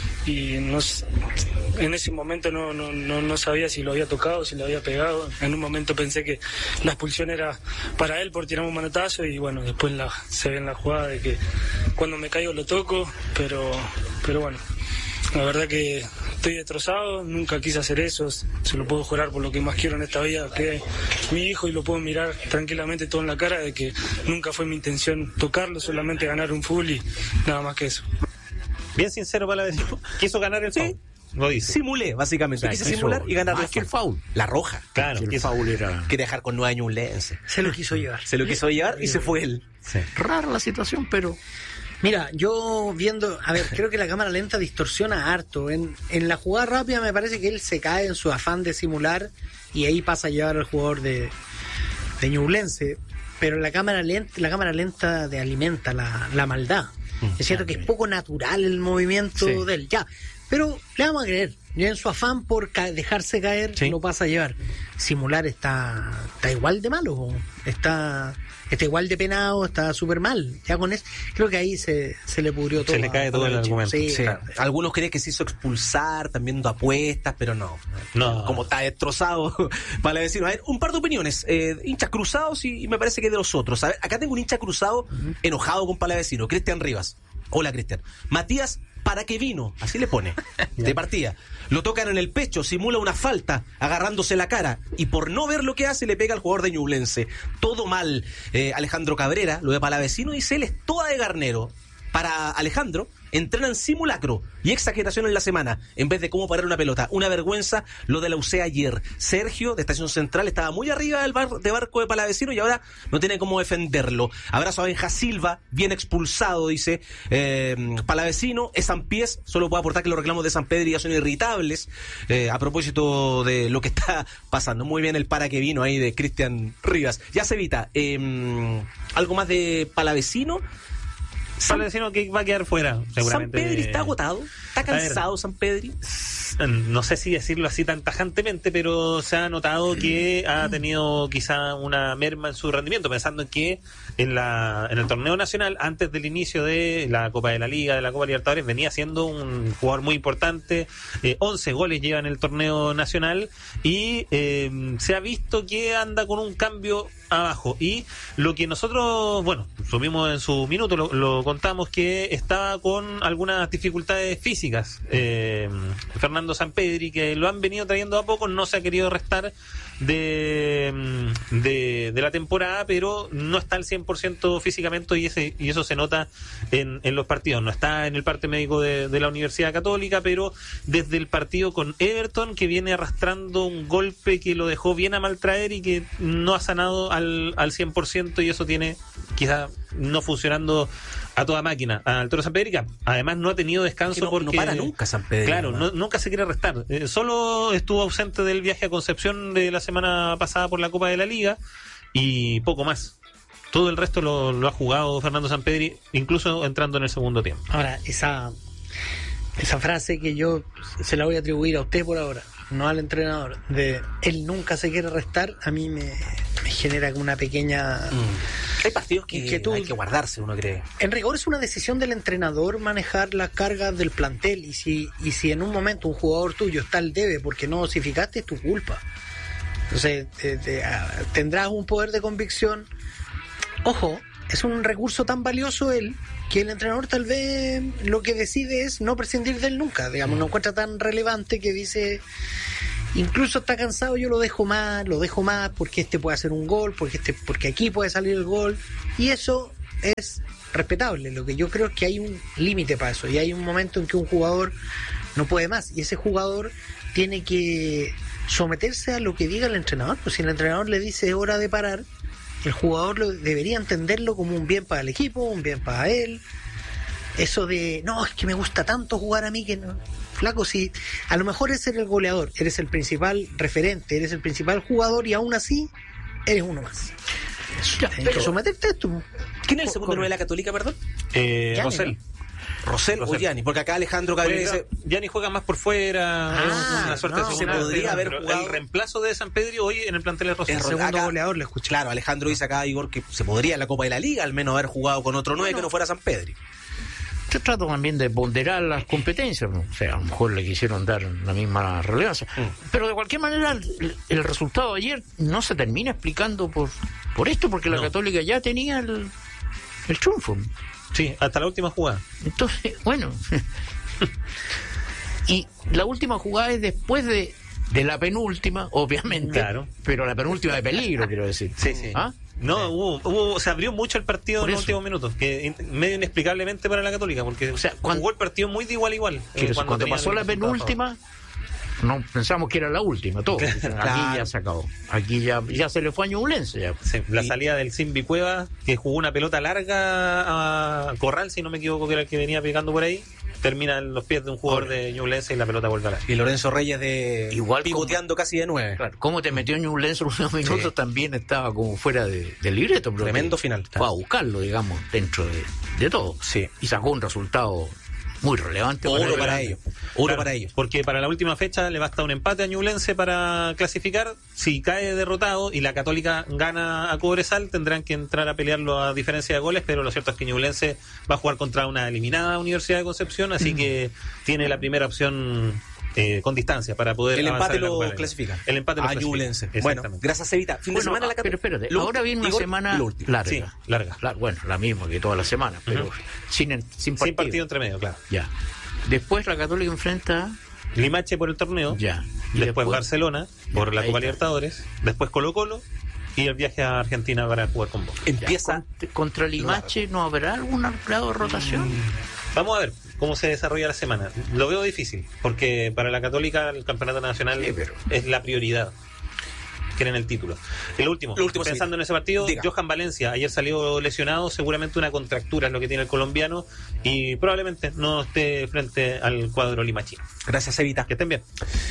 Y no, en ese momento no, no, no, no sabía si lo había tocado, si lo había pegado. En un momento pensé que la expulsión era para él por tirar un manotazo y bueno, después la, se ve en la jugada de que cuando me caigo lo toco, pero, pero bueno, la verdad que estoy destrozado, nunca quise hacer eso, se lo puedo jurar por lo que más quiero en esta vida, que es mi hijo, y lo puedo mirar tranquilamente todo en la cara de que nunca fue mi intención tocarlo, solamente ganar un full y nada más que eso. Bien sincero para decir, quiso ganar el foul. Sí. Lo dice. Simulé, básicamente. Quise simular y ganar más que el foul. La roja. Claro, que el foul era. Quería dejar con nueve años un lense. Se lo quiso llevar. Se lo quiso llevar y se fue él. Sí. Rara la situación, pero. Mira, yo viendo, a ver, creo que la cámara lenta distorsiona harto. En, en la jugada rápida me parece que él se cae en su afán de simular y ahí pasa a llevar al jugador de, de Ñublense. Pero la cámara lenta, la cámara lenta de alimenta la, la maldad. Es cierto que es poco natural el movimiento sí. de él, ya. Pero le vamos a creer, Y en su afán por ca- dejarse caer, sí. lo pasa a llevar. Simular está, está igual de malo, está, está igual de penado, está súper mal. Ya con eso, creo que ahí se, se le pudrió todo. Se le cae todo el argumento. Sí, sí. Claro. Algunos creen que se hizo expulsar, también dando apuestas, pero no. No. Como está destrozado Palavecino. A ver, un par de opiniones. Eh, hinchas cruzados y, y me parece que de los otros. A ver, acá tengo un hincha cruzado uh-huh. enojado con Palavecino. Cristian Rivas. Hola, Cristian. Matías, ¿para qué vino? Así le pone. De partida. Lo tocan en el pecho, simula una falta, agarrándose la cara. Y por no ver lo que hace, le pega al jugador de Ñublense. Todo mal. Eh, Alejandro Cabrera, lo de Palavecino, dice él es toda de Garnero. Para Alejandro, entrenan simulacro y exageración en la semana, en vez de cómo parar una pelota. Una vergüenza lo de la U C E ayer. Sergio, de Estación Central, estaba muy arriba del bar, de barco de Palavecino y ahora no tiene cómo defenderlo. Abrazo a Benja Silva, bien expulsado, dice eh, Palavecino. Es Sampiés, solo puedo aportar que los reclamos de San Pedro ya son irritables. Eh, a propósito de lo que está pasando. Muy bien el para que vino ahí de Cristian Rivas. Ya se evita. Eh, ¿Algo más de Palavecino? Palavecino que va a quedar fuera, seguramente. ¿San Pedri está agotado? ¿Está cansado San Pedri? No sé si decirlo así tan tajantemente, pero se ha notado que ha tenido quizá una merma en su rendimiento, pensando en que en la en el torneo nacional, antes del inicio de la Copa de la Liga, de la Copa Libertadores, venía siendo un jugador muy importante. eh, once goles lleva en el torneo nacional y eh, se ha visto que anda con un cambio abajo. Y lo que nosotros, bueno, subimos en su minuto, lo, lo contamos, que estaba con algunas dificultades físicas. Eh, Fernando Sampedri, que lo han venido trayendo a poco, no se ha querido restar de, de, de la temporada, pero no está al cien por ciento físicamente y, ese, y eso se nota en, en los partidos. No está en el parte médico de, de la Universidad Católica, pero desde el partido con Everton, que viene arrastrando un golpe que lo dejó bien a maltraer y que no ha sanado al, al cien por ciento, y eso tiene quizá no funcionando a toda máquina al Toro Sampedri. Además no ha tenido descanso, no, porque no para nunca Sampedri. Claro, no, nunca se quiere restar. Eh, solo estuvo ausente del viaje a Concepción de la semana pasada por la Copa de la Liga y poco más. Todo el resto lo, lo ha jugado Fernando Sampedri, incluso entrando en el segundo tiempo. Ahora, esa esa frase que yo se la voy a atribuir a usted por ahora, no al entrenador, de él nunca se quiere restar, a mí me, me genera una pequeña... Mm. Hay partidos que, que tú, hay que guardarse, uno cree. En rigor es una decisión del entrenador manejar las cargas del plantel, y si y si en un momento un jugador tuyo está al debe porque no dosificaste, es tu culpa. Entonces te, te, tendrás un poder de convicción. Ojo, es un recurso tan valioso él, que el entrenador tal vez lo que decide es no prescindir de él nunca, digamos, no encuentra tan relevante que dice, incluso está cansado, yo lo dejo más, lo dejo más porque este puede hacer un gol, porque este, porque aquí puede salir el gol, y eso es respetable. Lo que yo creo es que hay un límite para eso, y hay un momento en que un jugador no puede más, y ese jugador tiene que someterse a lo que diga el entrenador. Pues si el entrenador le dice es hora de parar, el jugador lo, debería entenderlo como un bien para el equipo, un bien para él. Eso de, no, es que me gusta tanto jugar a mí que no. Flaco, si a lo mejor eres el goleador, eres el principal referente, eres el principal jugador, y aún así eres uno más. Ya, Tienes que someterte a esto. ¿Quién es el segundo nueve de la Católica, perdón? Eh, Rosell. Rosell o Gianni, porque acá Alejandro Cabrera dice... Gianni juega más por fuera, ah, es una suerte no, de se podría haber jugado... El reemplazo de Sampedri hoy en el plantel de Rosell. El segundo acá, goleador le escuché. Claro, Alejandro dice acá, Igor, que se podría en la Copa de la Liga al menos haber jugado con otro nueve bueno, que no fuera Sampedri. Se trata también de ponderar las competencias, ¿no? O sea, a lo mejor le quisieron dar la misma relevancia. Mm. Pero de cualquier manera, el, el resultado de ayer no se termina explicando por, por esto, porque la no. Católica ya tenía el, el triunfo. Sí, hasta la última jugada. Entonces, bueno. Y la última jugada es después de, de la penúltima, obviamente. Claro. Pero la penúltima de peligro, quiero decir. Sí, sí. ¿Ah? No, hubo, hubo, se abrió mucho el partido en los últimos minutos, que medio inexplicablemente para la Católica, porque o sea, cuando, jugó el partido muy de igual a igual. Eh, cuando cuando pasó la penúltima, no pensamos que era la última, todo. Claro. Aquí ya se acabó. Aquí ya, ya se le fue a Ñublense. Ya. Sí, la y, salida del Simbi Cueva, que jugó una pelota larga a Corral, si no me equivoco, que era el que venía pegando por ahí. Termina en los pies de un jugador de Ñublense y la pelota vuelve a la. Y Lorenzo Reyes de igual pivoteando como, casi de nueve. Claro, cómo te metió Ñublense los últimos minutos, sí. También estaba como fuera de, del libreto. Tremendo final. Fue a buscarlo, digamos, dentro de, de todo. Sí. Y sacó un resultado muy relevante. Oro Para, para el- ellos. Oro Claro, para ellos. Porque para la última fecha le basta un empate a Ñublense para clasificar. Si cae derrotado y la Católica gana a Cobresal, tendrán que entrar a pelearlo a diferencia de goles, pero lo cierto es que Ñublense va a jugar contra una eliminada Universidad de Concepción, así que tiene la primera opción eh, con distancia para poder El avanzar empate en la lo Copa de la Liga. clasifica. El empate lo a clasifica. Ñublense. Bueno, Exactamente. gracias, Evita. Fin de Bueno, semana ah, la pero Católica. espérate, Lo ahora último, viene una Igor, semana lo último. larga. Sí, larga. Claro, bueno, la misma que toda la semana, pero Ujú. sin, en- sin partido. Sin partido entre medio, claro. Ya. Después la Católica enfrenta... Limache por el torneo, Ya. después, Y después- Barcelona por Ya, la ahí Copa está. Libertadores, después Colo Colo y el viaje a Argentina para jugar con Boca. Empieza. Ya, con- contra Limache, ¿no habrá algún grado de rotación? Vamos a ver cómo se desarrolla la semana. Lo veo difícil, porque para la Católica el campeonato nacional Sí, pero- es la prioridad. Quieren el título. El último, Lo último, pensando sí. en ese partido, Diga. Johan Valencia ayer salió lesionado, seguramente una contractura es lo que tiene el colombiano y probablemente no esté frente al cuadro limachino. Gracias, Evita. Que estén bien.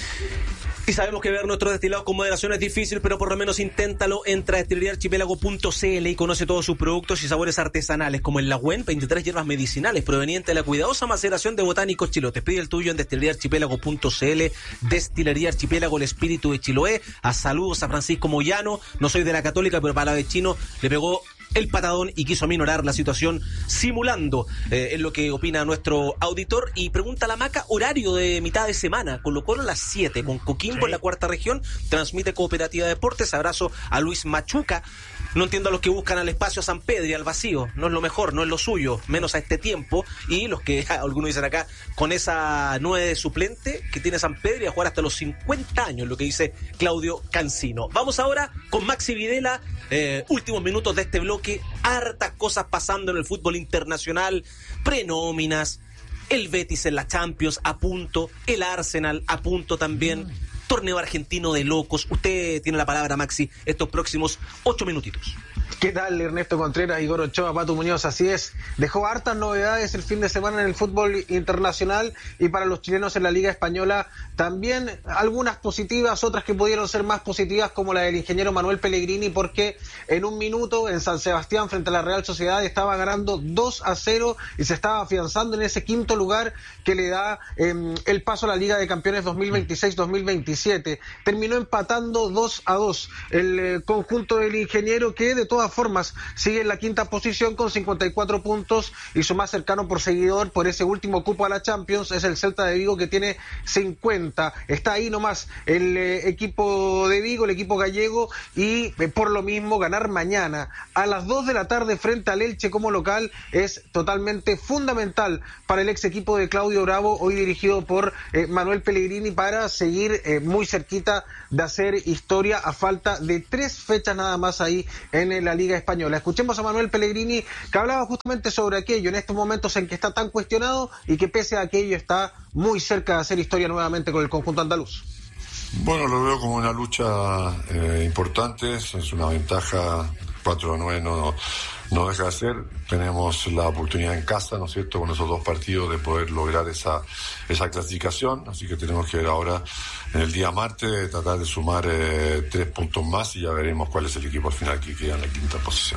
Y sabemos que ver nuestros destilados con moderación es difícil, pero por lo menos inténtalo. Entra a destilería archipiélago punto c l y conoce todos sus productos y sabores artesanales, como el Lagüen, veintitrés hierbas medicinales provenientes de la cuidadosa maceración de botánicos chilotes. Pide el tuyo en destilería archipiélago punto c l. Destilería Archipiélago, el espíritu de Chiloé. A saludos a Francisco Moyano. No soy de la Católica, pero para la de Chino le pegó el patadón y quiso aminorar la situación simulando, eh, es lo que opina nuestro auditor. Y pregunta la Maca, horario de mitad de semana, Colo Colo a las siete, con Coquimbo Sí. en la cuarta región, transmite Cooperativa Deportes. Abrazo a Luis Machuca. No entiendo a los que buscan al espacio San Pedro y al vacío, no es lo mejor, no es lo suyo, menos a este tiempo. Y los que, algunos dicen acá, con esa nueve de suplente que tiene San Pedro y a jugar hasta los cincuenta años, lo que dice Claudio Cancino. Vamos ahora con Maxi Videla, eh, últimos minutos de este bloque, hartas cosas pasando en el fútbol internacional, prenóminas, el Betis en la Champions a punto, el Arsenal a punto también, torneo argentino de locos. Usted tiene la palabra, Maxi, estos próximos ocho minutitos. ¿Qué tal, Ernesto Contreras, Igor Ochoa, Pato Muñoz? Así es, dejó hartas novedades el fin de semana en el fútbol internacional y para los chilenos en la Liga Española también algunas positivas, otras que pudieron ser más positivas, como la del ingeniero Manuel Pellegrini, porque en un minuto en San Sebastián frente a la Real Sociedad estaba ganando dos a cero y se estaba afianzando en ese quinto lugar que le da eh, el paso a la Liga de Campeones dos mil veintiséis dos mil veintisiete. Terminó empatando dos a dos el eh, conjunto del ingeniero, que de todas formas sigue en la quinta posición con cincuenta y cuatro puntos, y su más cercano por seguidor por ese último cupo a la Champions es el Celta de Vigo, que tiene cincuenta. Está ahí nomás el eh, equipo de Vigo, el equipo gallego, y eh, por lo mismo ganar mañana a las dos de la tarde frente al Elche como local es totalmente fundamental para el ex equipo de Claudio Bravo, hoy dirigido por eh, Manuel Pellegrini, para seguir eh, muy cerquita de hacer historia a falta de tres fechas nada más ahí en la Liga Española. Escuchemos a Manuel Pellegrini, que hablaba justamente sobre aquello en estos momentos en que está tan cuestionado y que pese a aquello está muy cerca de hacer historia nuevamente con el conjunto andaluz. Bueno, lo veo como una lucha eh, importante, es una ventaja, cuatro a nueve no, no deja de ser. Tenemos la oportunidad en casa, ¿no es cierto?, con esos dos partidos de poder lograr esa, esa clasificación, así que tenemos que ver ahora en el día martes, tratar de sumar eh, tres puntos más y ya veremos cuál es el equipo al final que queda en la quinta posición.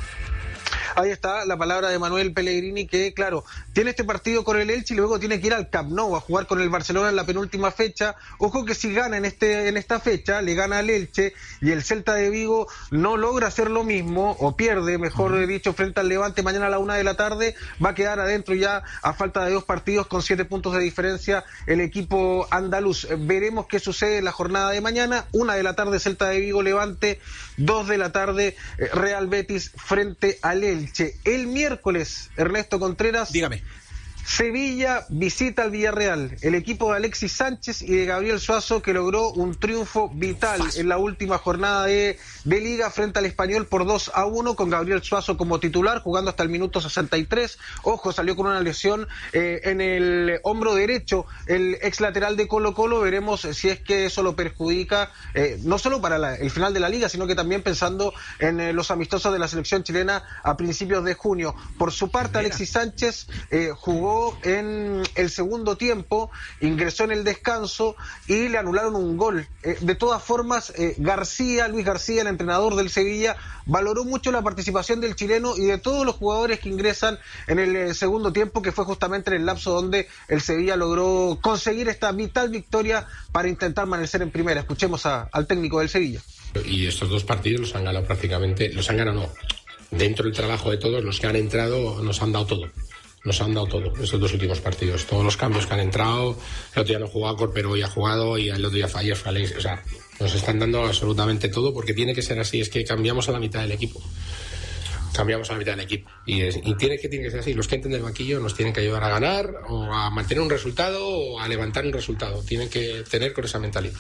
Ahí está la palabra de Manuel Pellegrini, que claro, tiene este partido con el Elche y luego tiene que ir al Camp Nou a jugar con el Barcelona en la penúltima fecha. Ojo que si gana en este en esta fecha, le gana al Elche y el Celta de Vigo no logra hacer lo mismo, o pierde, mejor uh-huh. dicho, frente al Levante mañana a la una de la tarde, va a quedar adentro ya a falta de dos partidos con siete puntos de diferencia el equipo andaluz. Veremos qué sucede en la jornada de mañana. Una de la tarde Celta de Vigo Levante, dos de la tarde Real Betis frente al Elche. El miércoles, Ernesto Contreras, dígame. Sevilla visita al Villarreal, el equipo de Alexis Sánchez y de Gabriel Suazo, que logró un triunfo vital en la última jornada de, de Liga frente al Español por dos a uno, con Gabriel Suazo como titular, jugando hasta el minuto sesenta y tres. Ojo, salió con una lesión eh, en el hombro derecho, el ex lateral de Colo Colo. Veremos si es que eso lo perjudica, eh, no solo para la, el final de la Liga, sino que también pensando en eh, los amistosos de la selección chilena a principios de junio. Por su parte, Alexis Sánchez eh, jugó llegó en el segundo tiempo, ingresó en el descanso y le anularon un gol. Eh, de todas formas, eh, García, Luis García, el entrenador del Sevilla, valoró mucho la participación del chileno y de todos los jugadores que ingresan en el eh, segundo tiempo, que fue justamente en el lapso donde el Sevilla logró conseguir esta vital victoria para intentar permanecer en primera. Escuchemos a, al técnico del Sevilla. Y estos dos partidos los han ganado prácticamente, los han ganado no. Dentro del trabajo de todos, los que han entrado nos han dado todo. Nos han dado todo, estos dos últimos partidos. Todos los cambios que han entrado, el otro día no jugaba Cor, pero hoy ha jugado, y el otro día ayer fue Alex. O sea, nos están dando absolutamente todo, porque tiene que ser así. Es que cambiamos a la mitad del equipo. Cambiamos a la mitad del equipo. Y, es, y tiene, que, tiene que ser así. Los que entran del banquillo nos tienen que ayudar a ganar, o a mantener un resultado, o a levantar un resultado. Tienen que tener con esa mentalidad.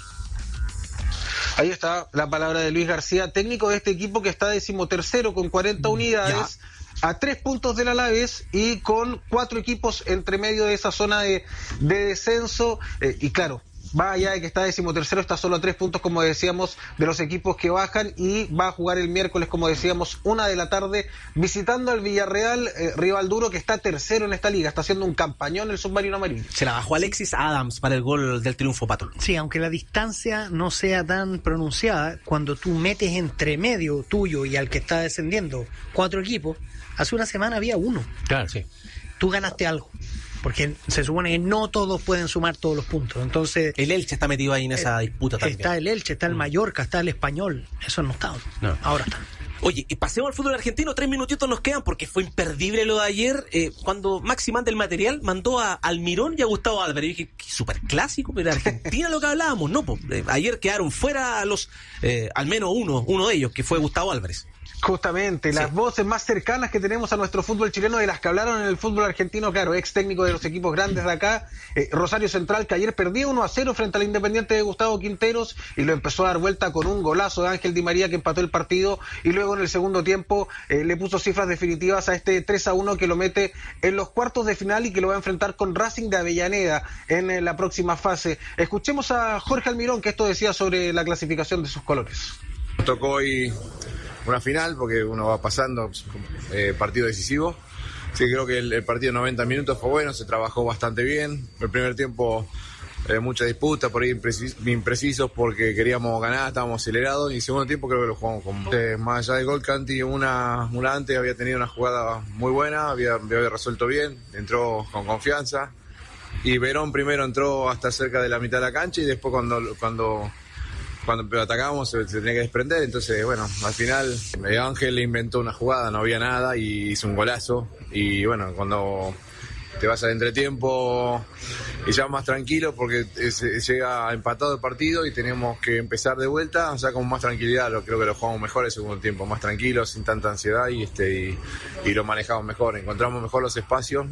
Ahí está la palabra de Luis García, técnico de este equipo que está decimotercero con cuarenta unidades, ya. a tres puntos del Alavés y con cuatro equipos entre medio de esa zona de, de descenso. Eh, y claro, va allá de que está decimotercero, está solo a tres puntos, como decíamos, de los equipos que bajan, y va a jugar el miércoles, como decíamos, una de la tarde, visitando al Villarreal, eh, rival duro que está tercero en esta liga, está haciendo un campañón el submarino amarillo. Se la bajó Alexis Adams para el gol del triunfo, Pato. Sí, aunque la distancia no sea tan pronunciada, cuando tú metes entre medio tuyo y al que está descendiendo cuatro equipos, hace una semana había uno. Claro, sí. Tú ganaste algo. Porque se supone que no todos pueden sumar todos los puntos. Entonces el Elche está metido ahí en esa eh, disputa también. Está el Elche, está el Mallorca, está el Español. Eso no está. No. Ahora está. Oye, y pasemos al fútbol argentino, tres minutitos nos quedan porque fue imperdible lo de ayer, eh, cuando Maxi manda el material, mandó a Almirón y a Gustavo Álvarez. Y dije, qué súper clásico, pero Argentina lo que hablábamos, ¿no? Pues, eh, ayer quedaron fuera los, eh, al menos uno, uno de ellos, que fue Gustavo Álvarez. Justamente, las sí. voces más cercanas que tenemos a nuestro fútbol chileno, de las que hablaron en el fútbol argentino, claro, ex técnico de los equipos grandes de acá, eh, Rosario Central, que ayer perdía uno a cero frente al Independiente de Gustavo Quinteros, y lo empezó a dar vuelta con un golazo de Ángel Di María, que empató el partido, y luego en el segundo tiempo eh, le puso cifras definitivas a este tres a uno que lo mete en los cuartos de final y que lo va a enfrentar con Racing de Avellaneda en eh, la próxima fase. Escuchemos a Jorge Almirón, que esto decía sobre la clasificación de sus colores. Tocó hoy una final, porque uno va pasando, eh, partido decisivo. Sí, creo que el, el partido de noventa minutos fue bueno, se trabajó bastante bien. El primer tiempo, eh, mucha disputa, por ahí imprecis, imprecisos porque queríamos ganar, estábamos acelerados. Y el segundo tiempo creo que lo jugamos con... Eh, más allá del gol, Canti una, una antes había tenido una jugada muy buena, había, había resuelto bien, entró con confianza. Y Verón primero entró hasta cerca de la mitad de la cancha, y después cuando... cuando Cuando atacábamos se, se tenía que desprender, entonces bueno, al final Ángel le inventó una jugada, no había nada y hizo un golazo. Y bueno, cuando te vas al entretiempo y ya más tranquilo, porque es, llega empatado el partido y tenemos que empezar de vuelta, o sea, con más tranquilidad, lo, creo que lo jugamos mejor el segundo tiempo, más tranquilo, sin tanta ansiedad, y, este, y, y lo manejamos mejor, encontramos mejor los espacios.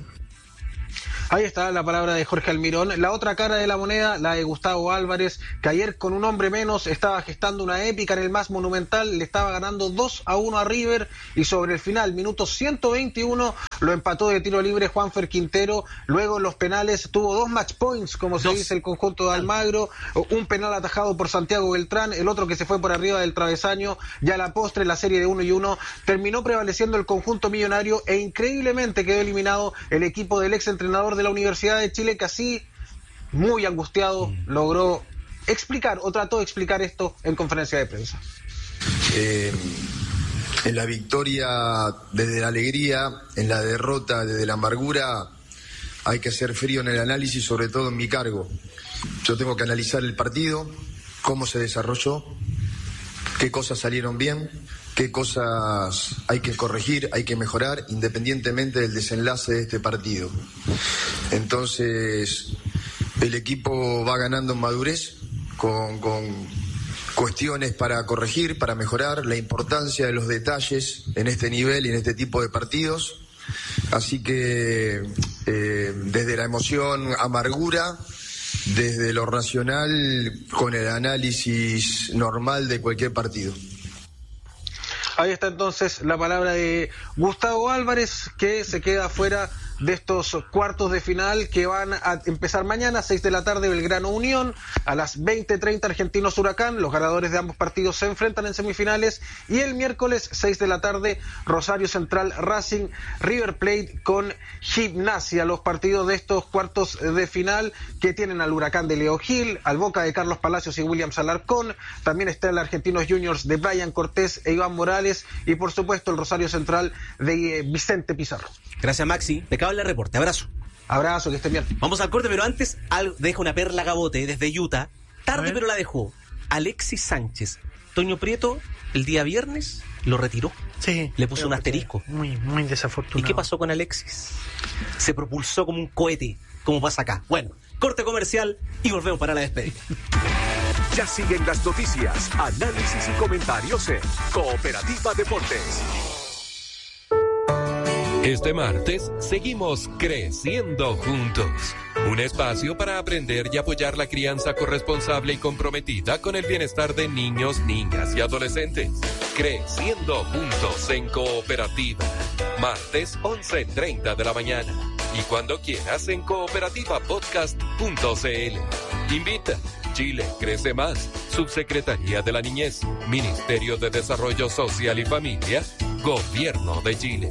Ahí está la palabra de Jorge Almirón. La otra cara de la moneda, la de Gustavo Álvarez, que ayer con un hombre menos estaba gestando una épica en el más monumental, le estaba ganando dos a uno a River, y sobre el final, minuto ciento veintiuno, lo empató de tiro libre Juanfer Quintero. Luego en los penales tuvo dos match points, como se dos. dice el conjunto de Almagro, un penal atajado por Santiago Beltrán, el otro que se fue por arriba del travesaño. Ya a la postre, la serie de uno y uno, terminó prevaleciendo el conjunto millonario, e increíblemente quedó eliminado el equipo del ex entrenador de la Universidad de Chile, que así, muy angustiado, logró explicar o trató de explicar esto en conferencia de prensa. Eh, en la victoria desde la alegría, en la derrota desde la amargura, hay que ser frío en el análisis, sobre todo en mi cargo. Yo tengo que analizar el partido, cómo se desarrolló, qué cosas salieron bien, qué cosas hay que corregir, hay que mejorar, independientemente del desenlace de este partido. Entonces, el equipo va ganando en madurez, con, con cuestiones para corregir, para mejorar, la importancia de los detalles en este nivel y en este tipo de partidos. Así que, eh, desde la emoción, amargura, desde lo racional, con el análisis normal de cualquier partido. Ahí está entonces la palabra de Gustavo Álvarez, que se queda fuera de estos cuartos de final que van a empezar mañana, seis de la tarde, Belgrano Unión, a las veinte treinta Argentinos Huracán. Los ganadores de ambos partidos se enfrentan en semifinales, y el miércoles, seis de la tarde, Rosario Central Racing, River Plate con Gimnasia. Los partidos de estos cuartos de final que tienen al Huracán de Leo Gil, al Boca de Carlos Palacios y Williams Alarcón. También está el Argentinos Juniors de Brian Cortés e Iván Morales, y por supuesto el Rosario Central de eh, Vicente Pizarro. Gracias, Maxi. Impecable el reporte. Abrazo. Abrazo, que estén bien. Vamos al corte, pero antes algo, deja una perla Gabote desde Utah. Tarde, pero la dejó. Alexis Sánchez. Toño Prieto, el día viernes, lo retiró. Sí. Le puso un asterisco. Muy, muy desafortunado. ¿Y qué pasó con Alexis? Se propulsó como un cohete, como pasa acá. Bueno, corte comercial y volvemos para la despedida. Ya siguen las noticias, análisis y comentarios en Cooperativa Deportes. Este martes seguimos creciendo juntos. Un espacio para aprender y apoyar la crianza corresponsable y comprometida con el bienestar de niños, niñas y adolescentes. Creciendo juntos en Cooperativa. Martes once treinta de la mañana. Y cuando quieras en cooperativa podcast punto c l. Invita. Chile crece más. Subsecretaría de la Niñez. Ministerio de Desarrollo Social y Familia. Gobierno de Chile.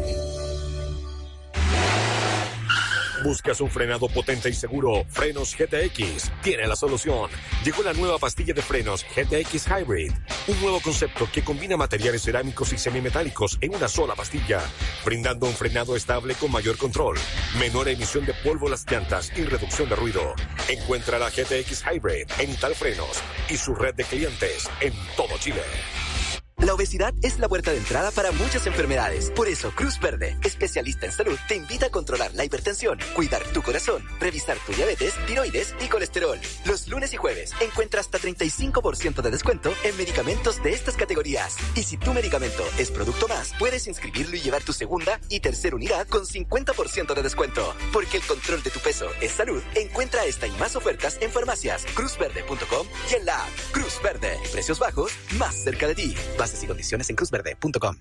¿Buscas un frenado potente y seguro? Frenos G T X tiene la solución. Llegó la nueva pastilla de frenos G T X Hybrid, un nuevo concepto que combina materiales cerámicos y semimetálicos en una sola pastilla, brindando un frenado estable con mayor control, menor emisión de polvo a las llantas y reducción de ruido. Encuentra la G T X Hybrid en Italfrenos y su red de clientes en todo Chile. La obesidad es la puerta de entrada para muchas enfermedades. Por eso, Cruz Verde, especialista en salud, te invita a controlar la hipertensión, cuidar tu corazón, revisar tu diabetes, tiroides y colesterol. Los lunes y jueves encuentra hasta treinta y cinco por ciento de descuento en medicamentos de estas categorías. Y si tu medicamento es Producto Más, puedes inscribirlo y llevar tu segunda y tercera unidad con cincuenta por ciento de descuento. Porque el control de tu peso es salud. Encuentra esta y más ofertas en farmacias, cruz verde punto com y en la app Cruz Verde. Precios bajos, más cerca de ti. Bases y condiciones en cruz verde punto com.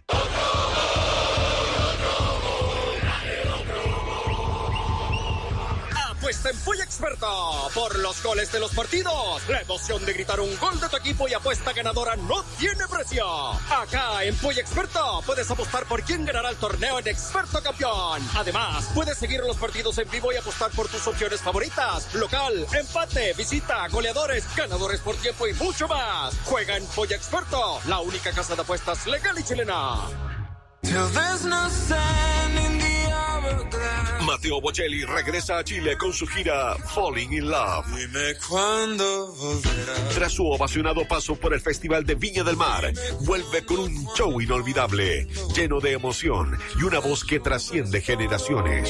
Apuesta en Polla Experta por los goles de los partidos. La emoción de gritar un gol de tu equipo y apuesta ganadora no tiene precio. Acá en Polla Experta puedes apostar por quién ganará el torneo en Experto Campeón. Además, puedes seguir los partidos en vivo y apostar por tus opciones favoritas: local, empate, visita, goleadores, ganadores por tiempo y mucho más. Juega en Polla Experta, la única casa de apuestas legal y chilena. Mateo Bocelli regresa a Chile con su gira Falling in Love. Dime cuándo volverás. Tras su ovacionado paso por el Festival de Viña del Mar, vuelve con un show inolvidable, lleno de emoción y una voz que trasciende generaciones.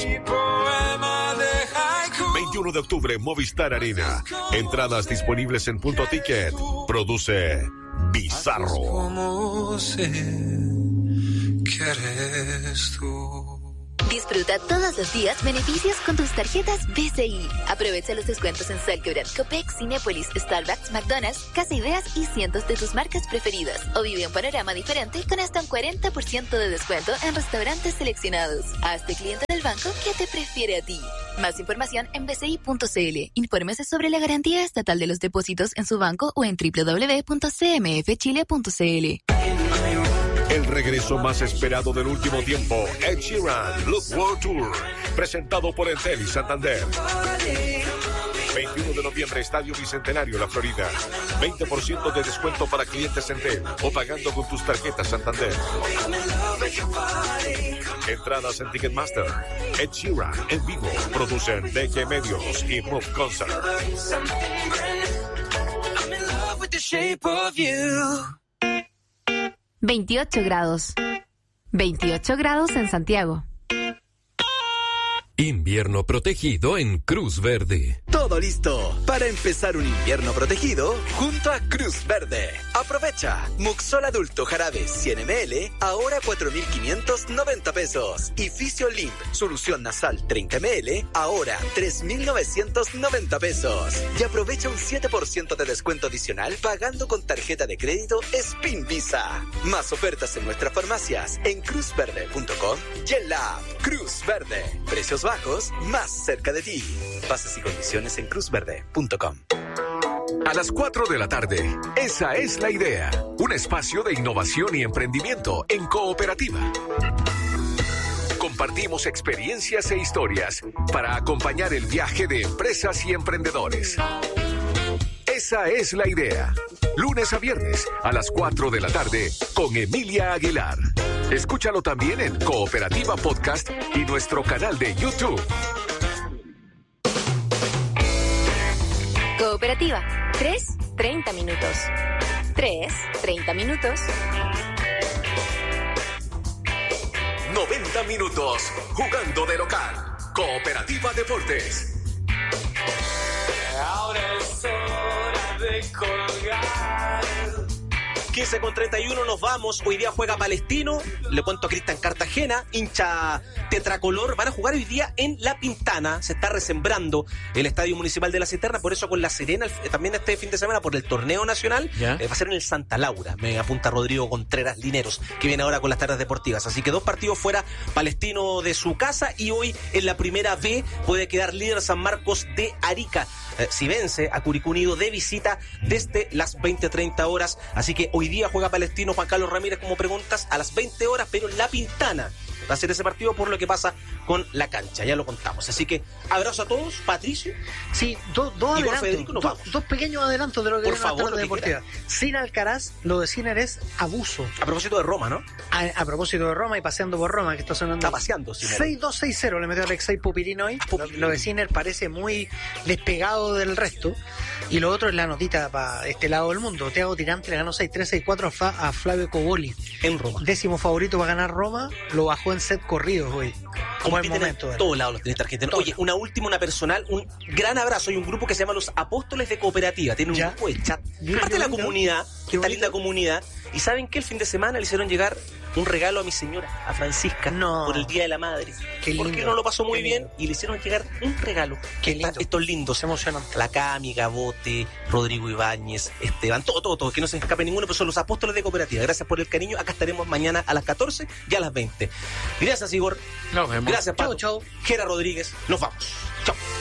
veintiuno de octubre, Movistar Arena. Entradas disponibles en Punto Ticket. Produce Bizarro. ¿Cómo sé que eres tú? Disfruta todos los días beneficios con tus tarjetas B C I. Aprovecha los descuentos en Salquebrat, Copec, Cinépolis, Starbucks, McDonald's, Casa Ideas y cientos de tus marcas preferidas. O vive un panorama diferente con hasta un cuarenta por ciento de descuento en restaurantes seleccionados. Hazte cliente del banco que te prefiere a ti. Más información en b c i punto c l. Infórmese sobre la garantía estatal de los depósitos en su banco o en w w w punto c m f chile punto c l. El regreso más esperado del último tiempo, Ed Sheeran, Look World Tour, presentado por Entel y Santander. veintiuno de noviembre, Estadio Bicentenario, La Florida. veinte por ciento de descuento para clientes Entel o pagando con tus tarjetas Santander. Entradas en Ticketmaster. Ed Sheeran en vivo. Producen D G Medios y Move Concert. veintiocho grados. veintiocho grados en Santiago. Invierno protegido en Cruz Verde. Todo todo listo para empezar un invierno protegido junto a Cruz Verde. Aprovecha. Muxol adulto jarabe cien mililitros, ahora cuatro mil quinientos noventa pesos. Y Fisiolink, solución nasal treinta mililitros, ahora tres mil novecientos noventa pesos. Y aprovecha un siete por ciento de descuento adicional pagando con tarjeta de crédito Spin Visa. Más ofertas en nuestras farmacias en cruz verde punto com y en la app Cruz Verde. Precios bajos, más cerca de ti. Bases y condiciones en cruz verde punto com. A las cuatro de la tarde, esa es la idea. Un espacio de innovación y emprendimiento en Cooperativa. Compartimos experiencias e historias para acompañar el viaje de empresas y emprendedores. Esa es la idea. Lunes a viernes a las cuatro de la tarde con Emilia Aguilar. Escúchalo también en Cooperativa Podcast y nuestro canal de YouTube. Cooperativa, tres, treinta minutos. tres, treinta minutos. noventa minutos jugando de local. Cooperativa Deportes. Ahora es hora de colgar. quince con treinta y uno nos vamos. Hoy día juega Palestino. Le cuento a Cristian Cartagena, hincha tetracolor. Van a jugar hoy día en La Pintana. Se está resembrando el Estadio Municipal de La Cisterna. Por eso con La Serena también este fin de semana por el torneo nacional eh, va a ser en el Santa Laura. Me apunta Rodrigo Contreras Lineros, que viene ahora con las tardes deportivas. Así que dos partidos fuera, Palestino de su casa. Y hoy en la primera B puede quedar líder San Marcos de Arica. Eh, si vence a Curicó Unido de visita desde las veinte treinta horas. Así que hoy día juega Palestino, Juan Carlos Ramírez, como preguntas, a las veinte horas, pero en La Pintana va a ser ese partido por lo que pasa con la cancha, ya lo contamos. Así que abrazo a todos. Patricio. Sí, do, dos Igor adelantos, Federico, nos do, vamos. dos pequeños adelantos de lo que Por viene en la favor, tarde lo que deportiva. Sin Alcaraz, lo de Sinner es abuso. A propósito de Roma, ¿no? A, a propósito de Roma y paseando por Roma, que está sonando. Está paseando, Sinner. seis dos seis cero le metió Alexei Pupirín hoy. Lo, lo de Sinner parece muy despegado del resto. Y lo otro es la notita para este lado del mundo. Thiago Tirante le ganó seis tres seis cuatro a, Fa, a Flavio Coboli. En Roma. Décimo favorito para ganar Roma, lo bajó en set corridos hoy. Como el momento. En todos lados los tenistas argentinos. Oye, una última, una personal, un gran abrazo. Hay un grupo que se llama Los Apóstoles de Cooperativa. Tiene un ¿Ya? grupo de chat. Mira, Parte de la qué bonito. comunidad, Qué esta bonito. linda comunidad. Y ¿saben qué? El fin de semana le hicieron llegar un regalo a mi señora, a Francisca, No. por el Día de la Madre. Qué Porque lindo. no lo pasó muy Qué bien lindo. y le hicieron llegar un regalo. Qué Esta- lindo. Estos lindos. Es emocionante. La Cami, Gabote, Rodrigo Ibáñez, Esteban, todo, todo, todo. Que no se escape ninguno, pero son Los Apóstoles de Cooperativa. Gracias por el cariño. Acá estaremos mañana a las catorce y a las veinte. Gracias, Igor. Nos vemos. Gracias, Pato. Chau, chau. Gera Rodríguez. Nos vamos. Chao.